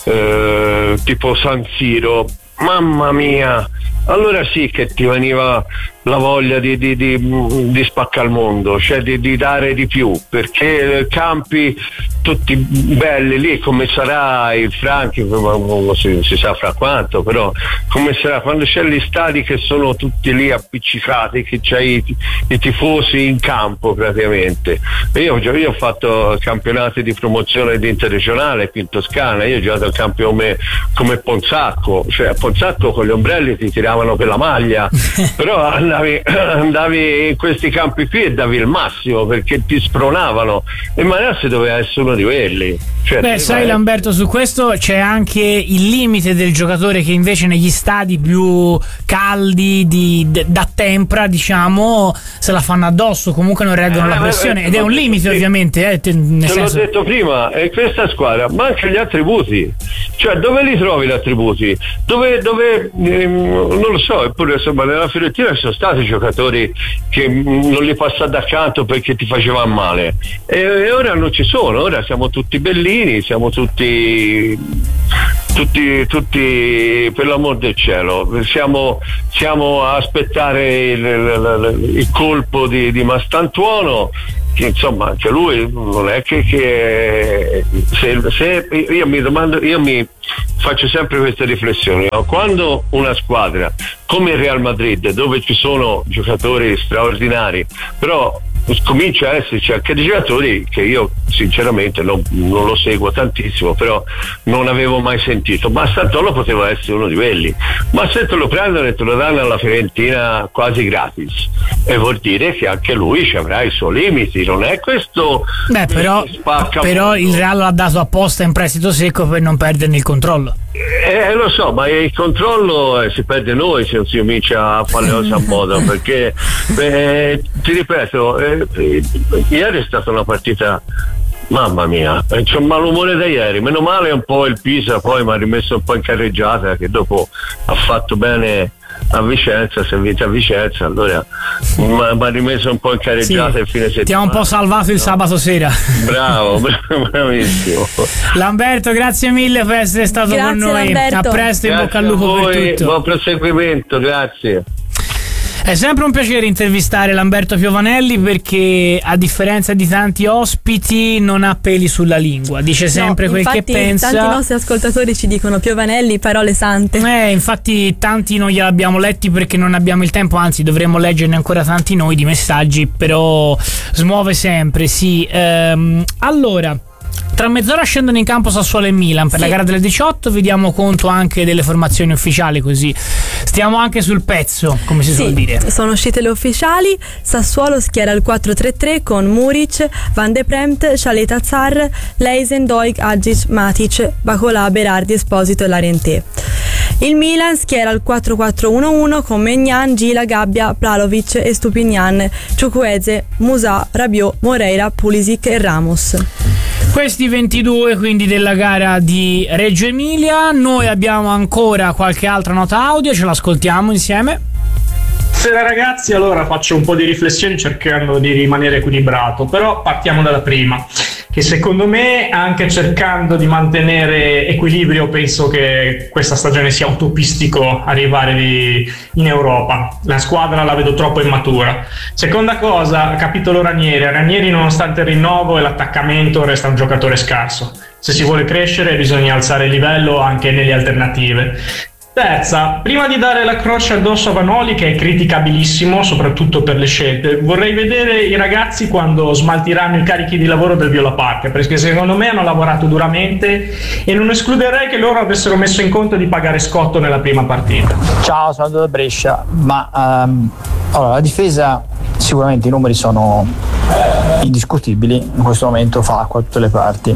eh, tipo San Siro, mamma mia, allora sì che ti veniva la voglia di, di, di, di spaccare il mondo, cioè di, di dare di più, perché campi tutti belli lì, come sarà il Franchi, non si, si sa fra quanto, però come sarà quando c'è gli stadi che sono tutti lì appiccicati, che c'è i, i tifosi in campo praticamente. E io, io ho fatto campionati di promozione di interregionale qui in Toscana, io ho giocato al campo come, come Ponzacco, cioè a Ponzacco con gli ombrelli ti tiravano per la maglia, però andavi, andavi in questi campi qui e davi il massimo perché ti spronavano, e Marassi doveva essere uno di quelli. Cioè, beh, sai Lamberto, su questo c'è anche il limite del giocatore che invece negli stadi più caldi di, d- da tempra, diciamo, se la fanno addosso, comunque non reggono eh, la pressione, eh, ed è un limite sì. ovviamente eh, te, nel te senso... l'ho detto prima, e questa squadra manca gli attributi, cioè dove li trovi gli attributi? Dove, dove ehm, non non lo so, eppure insomma nella Fiorentina ci sono stati giocatori che non li passate accanto perché ti facevano male e, e ora non ci sono, ora siamo tutti bellini, siamo tutti tutti, tutti per l'amor del cielo, siamo, siamo a aspettare il, il, il colpo di, di Mastantuono, che insomma anche lui non è che, che se, se io mi domando, io mi faccio sempre queste riflessioni, no? Quando una squadra come il Real Madrid, dove ci sono giocatori straordinari, però comincia a esserci anche dei giocatori che io sinceramente non, non lo seguo tantissimo, però non avevo mai sentito, ma Santoro poteva essere uno di quelli, ma se te lo prendono e te lo danno alla Fiorentina quasi gratis, e vuol dire che anche lui ci avrà i suoi limiti, non è questo. Beh, però, però il Real l'ha dato apposta in prestito secco per non perderne il controllo. Eh, lo so, ma il controllo eh, si perde noi se non si comincia a fare le cose a modo, perché beh, ti ripeto, eh, eh, ieri è stata una partita, mamma mia, eh, c'ho un malumore da ieri, meno male un po' il Pisa poi mi ha rimesso un po' in carreggiata, che dopo ha fatto bene a Vicenza, si è vinto a Vicenza, allora mi ha rimesso un po' in carreggiata sì, il fine settimana. Ti ha un po' salvato il no. sabato sera. Bravo, bravissimo. Lamberto, grazie mille per essere stato grazie, con noi. Lamberto. A presto, in bocca al lupo per tutto. Buon proseguimento, grazie. È sempre un piacere intervistare Lamberto Piovanelli, perché a differenza di tanti ospiti non ha peli sulla lingua, dice sempre no, quel che pensa. Tanti nostri ascoltatori ci dicono Piovanelli parole sante. Eh, infatti tanti non gliel'abbiamo letti perché non abbiamo il tempo, anzi dovremmo leggerne ancora tanti noi di messaggi, però smuove sempre, sì. Ehm, allora, tra mezz'ora scendono in campo Sassuolo e Milan per sì. la gara delle diciotto, vi diamo conto anche delle formazioni ufficiali, così stiamo anche sul pezzo, come si sì, suol dire. Sono uscite le ufficiali. Sassuolo schiera il quattro tre tre con Muric, Van de Premt, Shaleta Zar, Leisen, Doig, Agic, Matic, Bacola, Berardi, Esposito e Larentè. Il Milan schiera il quattro quattro uno uno con Maignan, Gila, Gabbia, Plalovic e Stupignan, Ciukwueze, Musà, Rabiot, Moreira, Pulisic e Ramos. Questi ventidue quindi della gara di Reggio Emilia. Noi abbiamo ancora qualche altra nota audio, ce l'ascoltiamo insieme. Buonasera ragazzi, allora faccio un po' di riflessioni cercando di rimanere equilibrato, però partiamo dalla prima, che secondo me anche cercando di mantenere equilibrio penso che questa stagione sia utopistico arrivare di, in Europa. La squadra la vedo troppo immatura. Seconda cosa, capitolo Ranieri. Ranieri nonostante il rinnovo e l'attaccamento resta un giocatore scarso. Se si vuole crescere bisogna alzare il livello anche nelle alternative. Terza, prima di dare la croce addosso a Vanoli, che è criticabilissimo soprattutto per le scelte, vorrei vedere i ragazzi quando smaltiranno i carichi di lavoro del Viola Park, perché secondo me hanno lavorato duramente e non escluderei che loro avessero messo in conto di pagare scotto nella prima partita. Ciao, sono da Brescia, ma um, allora, la difesa sicuramente i numeri sono indiscutibili, in questo momento fa acqua a tutte le parti.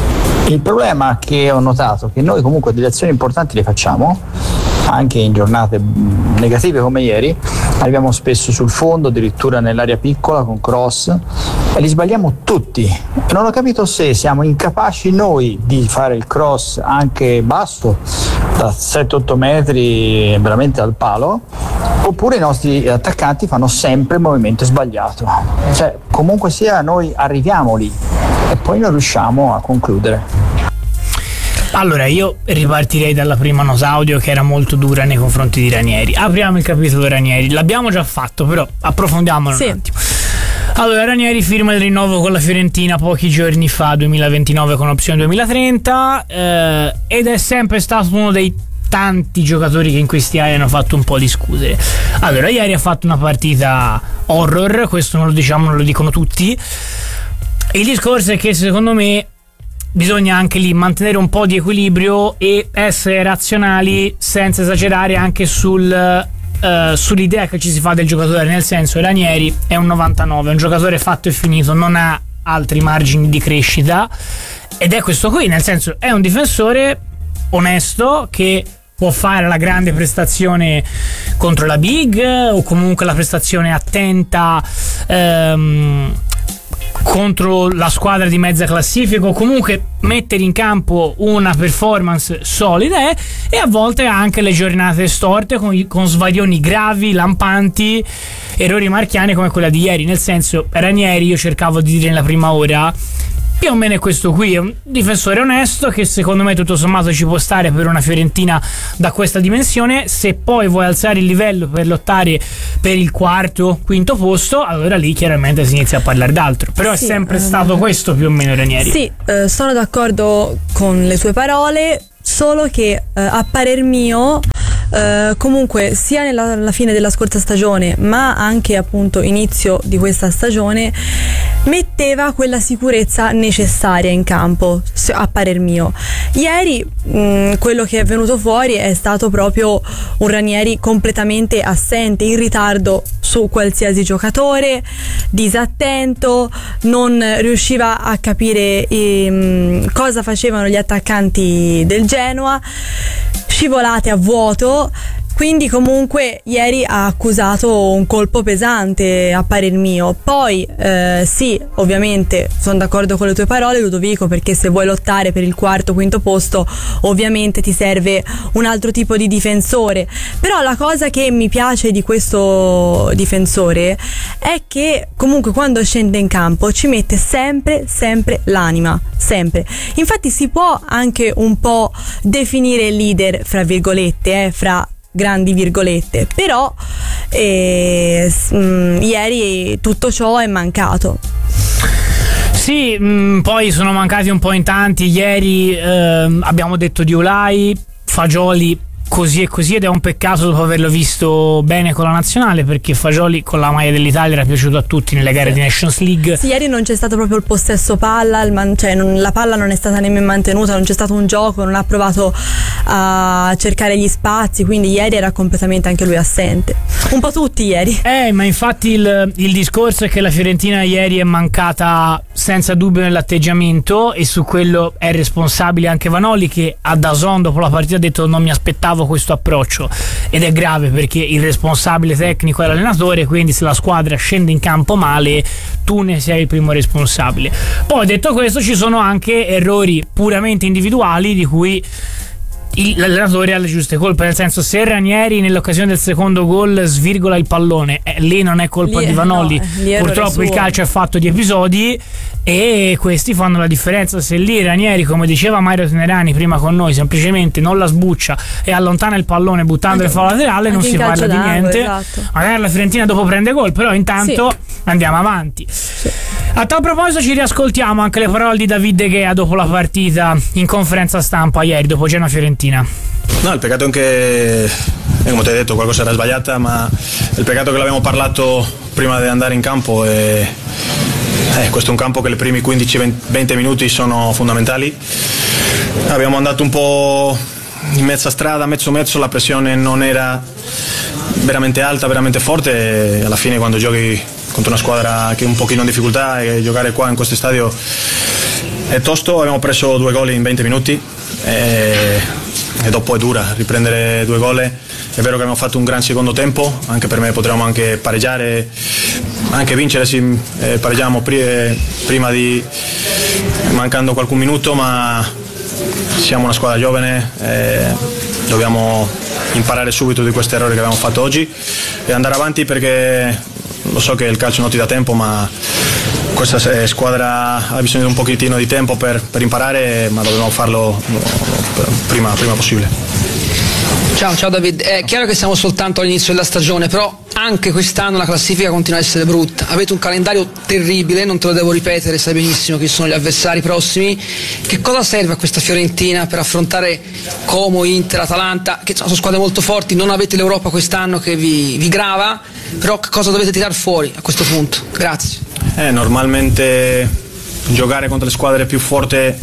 Il problema che ho notato è che noi comunque delle azioni importanti le facciamo, anche in giornate negative come ieri, arriviamo spesso sul fondo, addirittura nell'area piccola con cross, e li sbagliamo tutti. Non ho capito se siamo incapaci noi di fare il cross anche basso, da sette otto metri veramente al palo, oppure i nostri attaccanti fanno sempre il movimento sbagliato. Cioè, comunque sia, noi arriviamo lì e poi non riusciamo a concludere. Allora, io ripartirei dalla prima nota audio, che era molto dura nei confronti di Ranieri. Apriamo il capitolo Ranieri, l'abbiamo già fatto, però approfondiamolo sì. un attimo. Allora, Ranieri firma il rinnovo con la Fiorentina pochi giorni fa, duemilaventinove con opzione duemilatrenta, eh, ed è sempre stato uno dei tanti giocatori che in questi anni hanno fatto un po' discutere. Allora, ieri ha fatto una partita horror, questo non lo diciamo, non lo dicono tutti. Il discorso è che secondo me bisogna anche lì mantenere un po' di equilibrio e essere razionali senza esagerare anche sul uh, sull'idea che ci si fa del giocatore, nel senso, Ranieri è un novantanove, è un giocatore fatto e finito, non ha altri margini di crescita, ed è questo qui, nel senso, è un difensore onesto che può fare la grande prestazione contro la big, o comunque la prestazione attenta, ehm, contro la squadra di mezza classifica, o comunque mettere in campo una performance solida, eh, e a volte anche le giornate storte con, con svarioni gravi, lampanti, errori marchiani come quella di ieri. Nel senso, Ranieri, io cercavo di dire nella prima ora, più o meno è questo qui, è un difensore onesto che secondo me tutto sommato ci può stare per una Fiorentina da questa dimensione. Se poi vuoi alzare il livello per lottare per il quarto, quinto posto, allora lì chiaramente si inizia a parlare d'altro, però sì, è sempre um, stato questo più o meno Ranieri. Sì, eh, sono d'accordo con le tue parole, solo che eh, a parer mio Uh, comunque sia nella, alla fine della scorsa stagione ma anche appunto inizio di questa stagione metteva quella sicurezza necessaria in campo, a parer mio. Ieri mh, quello che è venuto fuori è stato proprio un Ranieri completamente assente, in ritardo su qualsiasi giocatore, disattento, non riusciva a capire ehm, cosa facevano gli attaccanti del Genoa, scivolate a vuoto. Quindi comunque ieri ha accusato un colpo pesante a parer mio. Poi eh, sì, ovviamente sono d'accordo con le tue parole, Ludovico, perché se vuoi lottare per il quarto quinto posto ovviamente ti serve un altro tipo di difensore. Però la cosa che mi piace di questo difensore è che comunque quando scende in campo ci mette sempre sempre l'anima, sempre. Infatti si può anche un po' definire leader fra virgolette, eh, fra grandi virgolette, però eh, mh, ieri tutto ciò è mancato. Sì, mh, poi sono mancati un po' in tanti. Ieri eh, abbiamo detto di Olai, Fagioli così e così, ed è un peccato dopo averlo visto bene con la nazionale, perché Fagioli con la maglia dell'Italia era piaciuto a tutti nelle gare sì. di Nations League. Sì, ieri non c'è stato proprio il possesso palla, il man- cioè non, la palla non è stata nemmeno mantenuta, non c'è stato un gioco, non ha provato a cercare gli spazi, quindi ieri era completamente anche lui assente. Un po' tutti ieri. Eh, ma infatti il, il discorso è che la Fiorentina ieri è mancata senza dubbio nell'atteggiamento, e su quello è responsabile anche Vanoli, che a D A Z N dopo la partita ha detto non mi aspettavo questo approccio, ed è grave perché il responsabile tecnico è l'allenatore, quindi se la squadra scende in campo male tu ne sei il primo responsabile. Poi detto questo ci sono anche errori puramente individuali di cui l'allenatore ha le giuste colpe, nel senso, se Ranieri nell'occasione del secondo gol svirgola il pallone, eh, lì non è colpa lì, di Vanoli, no, purtroppo il calcio è fatto di episodi e questi fanno la differenza. Se lì Ranieri, come diceva Mario Tenerani prima con noi, semplicemente non la sbuccia e allontana il pallone buttando il fallo laterale, non si parla di niente, esatto. Magari la Fiorentina dopo prende gol, però intanto sì. andiamo avanti. Sì. A tal proposito ci riascoltiamo anche le parole di David De Gea dopo la partita in conferenza stampa ieri dopo Genoa Fiorentina. No, il peccato è che, come ti hai detto, qualcosa era sbagliata, ma il peccato che l'abbiamo parlato prima di andare in campo è, eh, questo è un campo che i primi quindici venti minuti sono fondamentali. Abbiamo andato un po' in mezza strada, mezzo mezzo, la pressione non era veramente alta, veramente forte, e alla fine quando giochi contro una squadra che è un pochino in difficoltà, e giocare qua in questo stadio è tosto. Abbiamo preso due gol in venti minuti e, e dopo è dura riprendere due gol. È vero che abbiamo fatto un gran secondo tempo, anche per me potremmo anche pareggiare, anche vincere, sì, eh, pareggiamo pri- prima di mancando qualche minuto, ma siamo una squadra giovane, eh, dobbiamo imparare subito di questo errore che abbiamo fatto oggi e andare avanti, perché lo so che il calcio non ti dà tempo, ma questa squadra ha bisogno di un pochettino di tempo per, per imparare, ma dobbiamo farlo prima, prima possibile. Ciao, ciao David, è chiaro che siamo soltanto all'inizio della stagione, però anche quest'anno la classifica continua a essere brutta. Avete un calendario terribile, non te lo devo ripetere, sai benissimo chi sono gli avversari prossimi. Che cosa serve a questa Fiorentina per affrontare Como, Inter, Atalanta, che sono squadre molto forti? Non avete l'Europa quest'anno che vi, vi grava, però che cosa dovete tirare fuori a questo punto? Grazie. Eh, normalmente giocare contro le squadre più forti è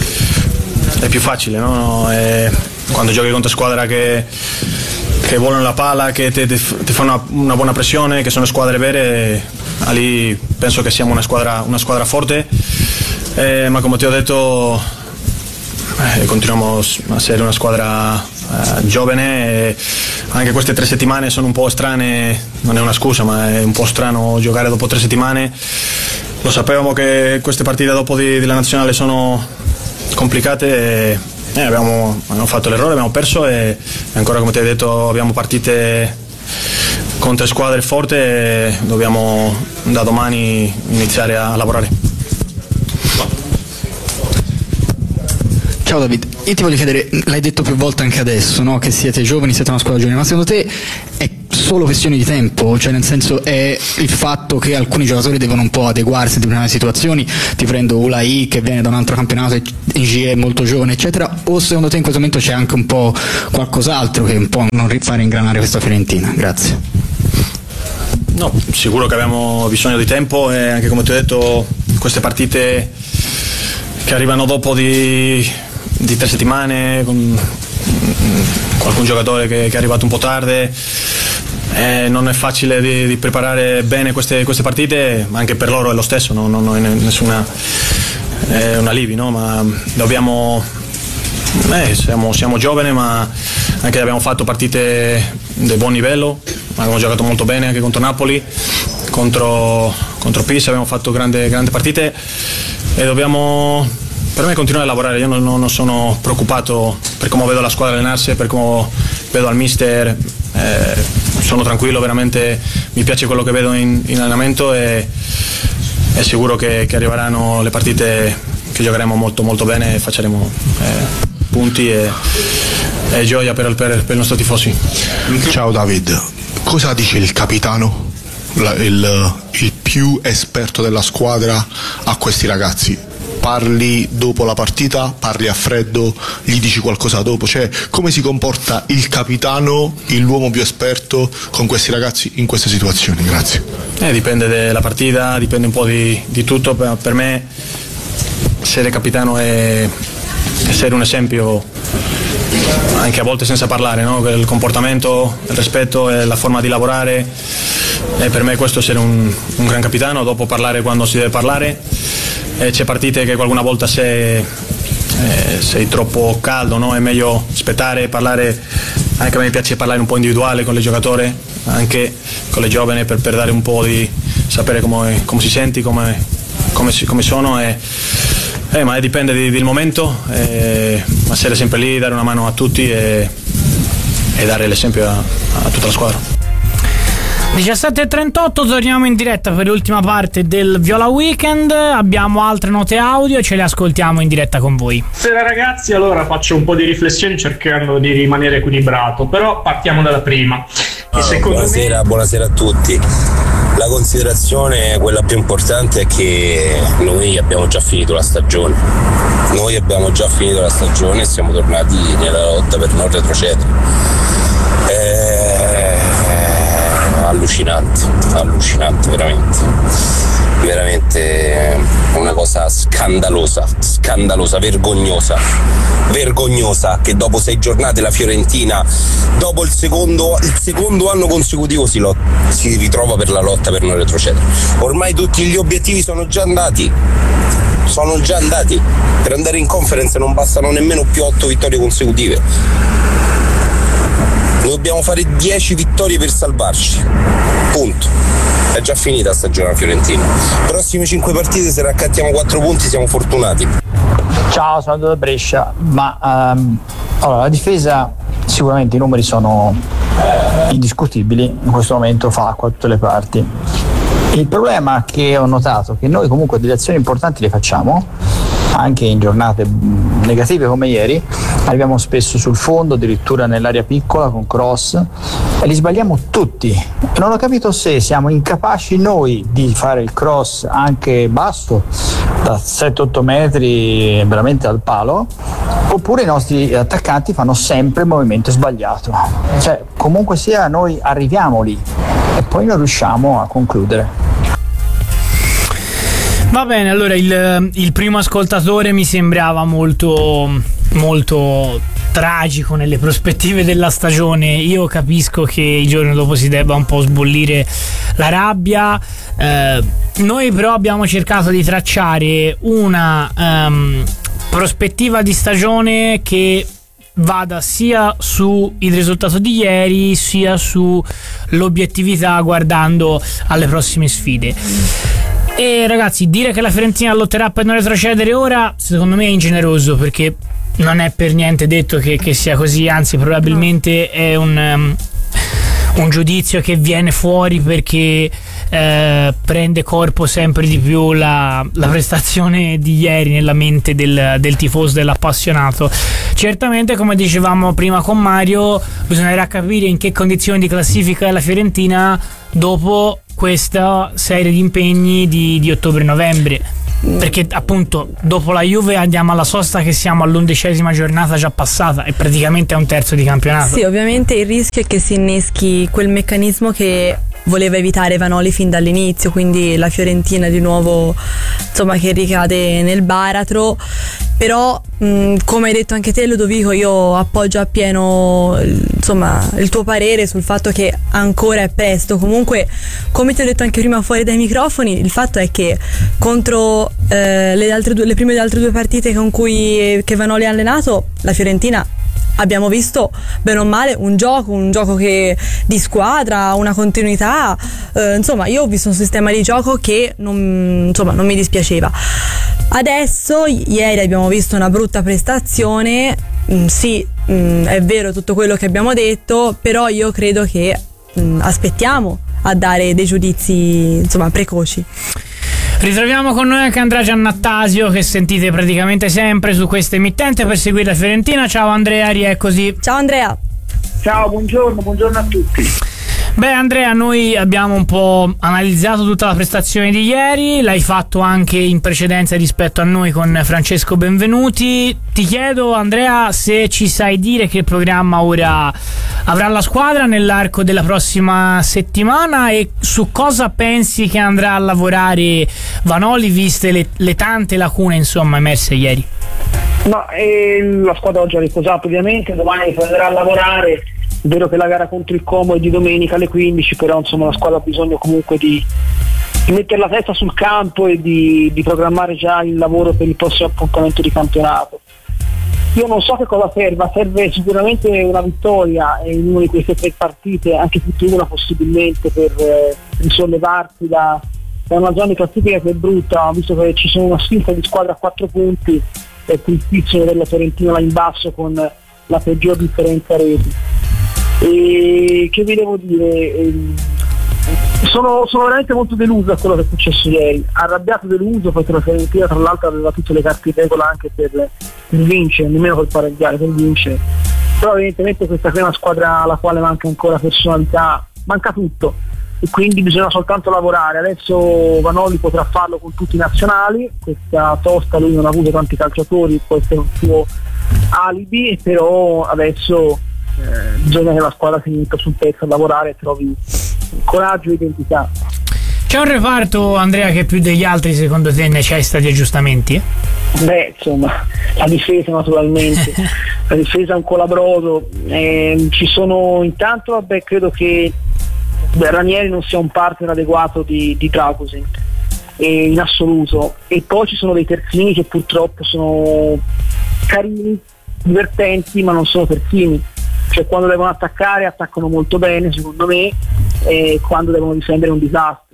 più facile, no? E quando giochi contro squadra che, che volano la palla, che ti fanno una, una buona pressione, che sono squadre vere, lì penso che siamo una squadra, una squadra forte, eh, ma come ti ho detto eh, continuiamo a essere una squadra eh, giovane, e anche queste tre settimane sono un po' strane, non è una scusa, ma è un po' strano giocare dopo tre settimane. lo sapevamo che queste partite dopo di, della nazionale sono complicate e eh, abbiamo, abbiamo fatto l'errore, abbiamo perso e ancora, come ti hai detto, abbiamo partite con tre squadre forti e dobbiamo da domani iniziare a lavorare. Ciao David, io ti voglio chiedere, l'hai detto più volte anche adesso, no? Che siete giovani, siete una squadra giovane, ma secondo te è solo questione di tempo? Cioè, nel senso, è il fatto che alcuni giocatori devono un po' adeguarsi a determinate situazioni, ti prendo Ulai che viene da un altro campionato e in G è molto giovane eccetera, o secondo te in questo momento c'è anche un po' qualcos'altro che un po' non fare ingranare questa Fiorentina? Grazie. No, sicuro che abbiamo bisogno di tempo e anche, come ti ho detto, queste partite che arrivano dopo di, di tre settimane con qualcun giocatore che, che è arrivato un po' tardi, eh, non è facile di, di preparare bene queste, queste partite, ma anche per loro è lo stesso, no? Non è nessuna è un alivio, no? Ma dobbiamo eh, siamo, siamo giovani, ma anche abbiamo fatto partite di buon livello, abbiamo giocato molto bene anche contro Napoli, contro, contro Pisa abbiamo fatto grandi grandi partite e dobbiamo, per me, continuare a lavorare. Io non, non sono preoccupato per come vedo la squadra allenarsi, per come vedo al mister, eh, sono tranquillo, veramente mi piace quello che vedo in, in allenamento e è sicuro che, che arriveranno le partite che giocheremo molto molto bene e facciamo eh, punti e, e gioia per, per, per i nostri tifosi. Ciao David, cosa dice il capitano, la, il, il più esperto della squadra, a questi ragazzi? Parli dopo la partita, parli a freddo, gli dici qualcosa dopo? Cioè, come si comporta il capitano, l'uomo più esperto, con questi ragazzi in queste situazioni? Grazie. Eh, dipende dalla partita, dipende un po' di, di tutto. Per, per me essere capitano è essere un esempio, anche a volte senza parlare, no? Il comportamento, il rispetto e la forma di lavorare, e per me questo è essere un, un gran capitano. Dopo parlare quando si deve parlare, e c'è partite che qualcuna volta sei, eh, sei troppo caldo, no? È meglio aspettare e parlare. Anche a me piace parlare un po' individuale con le giocatori, anche con le giovani, per, per dare un po' di sapere come, come si senti, come, come, si, come sono e, eh, ma dipende di, del momento, eh, ma essere sempre lì, dare una mano a tutti e, e dare l'esempio a, a tutta la squadra. diciassette e trentotto, torniamo in diretta per l'ultima parte del Viola Weekend. Abbiamo altre note audio e ce le ascoltiamo in diretta con voi. Buonasera ragazzi, allora faccio un po' di riflessioni cercando di rimanere equilibrato, però partiamo dalla prima. Ah, buonasera, me... buonasera a tutti. La considerazione, quella più importante, è che noi abbiamo già finito la stagione. Noi abbiamo già finito la stagione e siamo tornati nella lotta per non retrocedere. Eh... allucinante, allucinante, veramente, veramente una cosa scandalosa, scandalosa, vergognosa, vergognosa che dopo sei giornate la Fiorentina, dopo il secondo, il secondo anno consecutivo si, lot- si ritrova per la lotta per non retrocedere. Ormai tutti gli obiettivi sono già andati, sono già andati, per andare in Conference non bastano nemmeno più otto vittorie consecutive. Dobbiamo fare dieci vittorie per salvarci, punto. È già finita la stagione fiorentina. Prossime cinque partite, se raccattiamo quattro punti siamo fortunati. Ciao, sono da Brescia, ma um, allora, la difesa, sicuramente i numeri sono indiscutibili, in questo momento fa acqua da tutte le parti. Il problema che ho notato è che noi comunque delle azioni importanti le facciamo, anche in giornate negative come ieri, arriviamo spesso sul fondo, addirittura nell'area piccola con cross, e li sbagliamo tutti. Non ho capito se siamo incapaci noi di fare il cross anche basso, da sette otto metri veramente al palo, oppure i nostri attaccanti fanno sempre il movimento sbagliato. Cioè, comunque sia, noi arriviamo lì e poi non riusciamo a concludere. Va bene, allora il, il primo ascoltatore mi sembrava molto, molto tragico nelle prospettive della stagione. Io capisco che il giorno dopo si debba un po' sbollire la rabbia. Eh, noi però abbiamo cercato di tracciare una um, prospettiva di stagione che vada sia sul risultato di ieri sia sull'obiettività guardando alle prossime sfide. E ragazzi, dire che la Fiorentina lotterà per non retrocedere ora, secondo me è ingeneroso, perché non è per niente detto che, che sia così, anzi probabilmente è un, um, un giudizio che viene fuori perché eh, prende corpo sempre di più la, la prestazione di ieri nella mente del, del tifoso, dell'appassionato. Certamente, come dicevamo prima con Mario, bisognerà capire in che condizioni di classifica è la Fiorentina dopo questa serie di impegni di, di ottobre-novembre, perché appunto dopo la Juve andiamo alla sosta che siamo all'undicesima giornata già passata e praticamente è un terzo di campionato. Sì, ovviamente il rischio è che si inneschi quel meccanismo che voleva evitare Vanoli fin dall'inizio, quindi la Fiorentina di nuovo, insomma, che ricade nel baratro. Però mh, come hai detto anche te, Ludovico, io appoggio appieno insomma il tuo parere sul fatto che ancora è presto. Comunque, come ti ho detto anche prima fuori dai microfoni, il fatto è che contro eh, le, altre due, le prime delle altre due partite con cui che Vanoli ha allenato, la Fiorentina abbiamo visto bene o male un gioco, un gioco che di squadra, una continuità, eh, insomma io ho visto un sistema di gioco che non, insomma, non mi dispiaceva. Adesso, ieri abbiamo visto una brutta prestazione, mm, sì, mm, è vero tutto quello che abbiamo detto, però io credo che mm, aspettiamo a dare dei giudizi, insomma, precoci. Ritroviamo con noi anche Andrea Giannattasio, che sentite praticamente sempre su questa emittente per seguire la Fiorentina. Ciao Andrea, rieccoci. Ciao Andrea. Ciao, buongiorno, buongiorno a tutti. Beh Andrea, noi abbiamo un po' analizzato tutta la prestazione di ieri, l'hai fatto anche in precedenza rispetto a noi con Francesco Benvenuti. Ti chiedo Andrea se ci sai dire che programma ora avrà la squadra nell'arco della prossima settimana e su cosa pensi che andrà a lavorare Vanoli, viste le, le tante lacune insomma emerse ieri. No, eh, la squadra oggi ha riposato ovviamente, domani prenderà a lavorare. È vero che la gara contro il Como è di domenica alle quindici, però insomma la squadra ha bisogno comunque di, di mettere la testa sul campo e di, di programmare già il lavoro per il prossimo appuntamento di campionato. Io non so che cosa serva, serve sicuramente una vittoria in una di queste tre partite, anche più di una possibilmente, per eh, risollevarsi da, da una zona di classifica che è brutta, visto che ci sono una sfilza di squadre a quattro punti, è tristissimo della Fiorentina là in basso con la peggior differenza reti. E che vi devo dire, sono, sono veramente molto deluso da quello che è successo ieri, arrabbiato, deluso, perché la Fiorentina tra l'altro aveva tutte le carte in regola anche per, per vincere, nemmeno per pareggiare, per vincere. Però evidentemente questa è una squadra alla quale manca ancora personalità, manca tutto, e quindi bisogna soltanto lavorare. Adesso Vanoli potrà farlo con tutti i nazionali, questa tosta lui non ha avuto tanti calciatori, può essere un suo alibi, però adesso Eh, bisogna che la squadra si metta sul pezzo a lavorare e trovi coraggio e identità. C'è un reparto, Andrea, che più degli altri secondo te necessita di aggiustamenti? Beh, insomma, la difesa naturalmente, la difesa è un colabrodo, eh, ci sono intanto, vabbè, credo che beh, Ranieri non sia un partner adeguato di, di Dragusin, eh, in assoluto, e poi ci sono dei terzini che purtroppo sono carini, divertenti, ma non sono terzini. Cioè quando devono attaccare attaccano molto bene secondo me, e quando devono difendere è un disastro.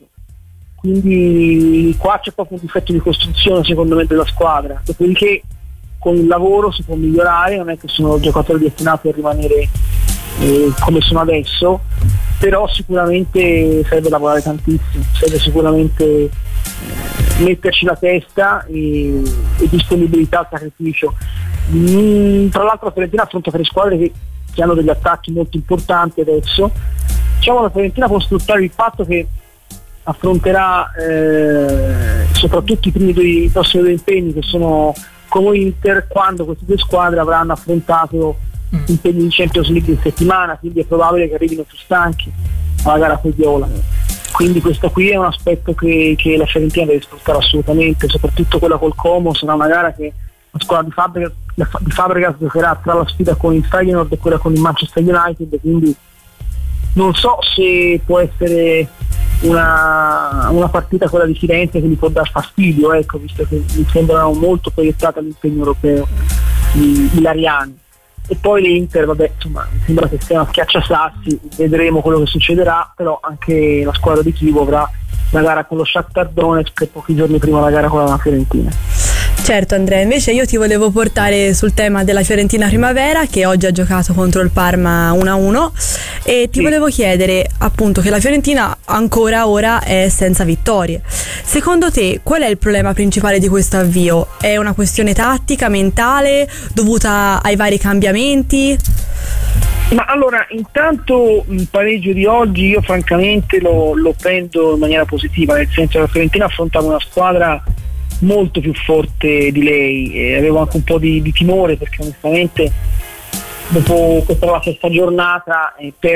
Quindi qua c'è proprio un difetto di costruzione secondo me della squadra, dopodiché con il lavoro si può migliorare, non è che sono giocatori destinati a rimanere eh, come sono adesso, però sicuramente serve lavorare tantissimo, serve sicuramente eh, metterci la testa e, e disponibilità al sacrificio. Mm, tra l'altro la Fiorentina affronta tre squadre che che hanno degli attacchi molto importanti adesso. Diciamo la Fiorentina può sfruttare il fatto che affronterà eh, soprattutto i primi due, i prossimi due impegni, che sono come Inter, quando queste due squadre avranno affrontato mm. impegni di Champions League in settimana, quindi è probabile che arrivino più stanchi alla gara con Viola. Quindi questo qui è un aspetto che, che la Fiorentina deve sfruttare assolutamente, soprattutto quella col Como. Sarà una gara che la squadra di Fabregas, di Fabregas giocherà tra la sfida con il Feyenoord e quella con il Manchester United, quindi non so se può essere una, una partita quella di Firenze che gli può dar fastidio, ecco, visto che mi sembrano molto proiettata all'impegno europeo di, di Lariani. E poi l'Inter, vabbè, insomma, mi sembra che sia una schiacciasassi, vedremo quello che succederà, però anche la squadra di Chievo avrà la gara con lo Shakhtar Donetsk e pochi giorni prima la gara con la Fiorentina. Certo Andrea, invece io ti volevo portare sul tema della Fiorentina Primavera, che oggi ha giocato contro il Parma uno a uno, e ti sì. volevo chiedere appunto che la Fiorentina ancora ora è senza vittorie. Secondo te qual è il problema principale di questo avvio? È una questione tattica, mentale, dovuta ai vari cambiamenti? Ma allora, intanto il pareggio di oggi io francamente lo, lo prendo in maniera positiva, nel senso che la Fiorentina affrontava una squadra molto più forte di lei e avevo anche un po' di, di timore, perché onestamente dopo questa la sesta giornata eh, per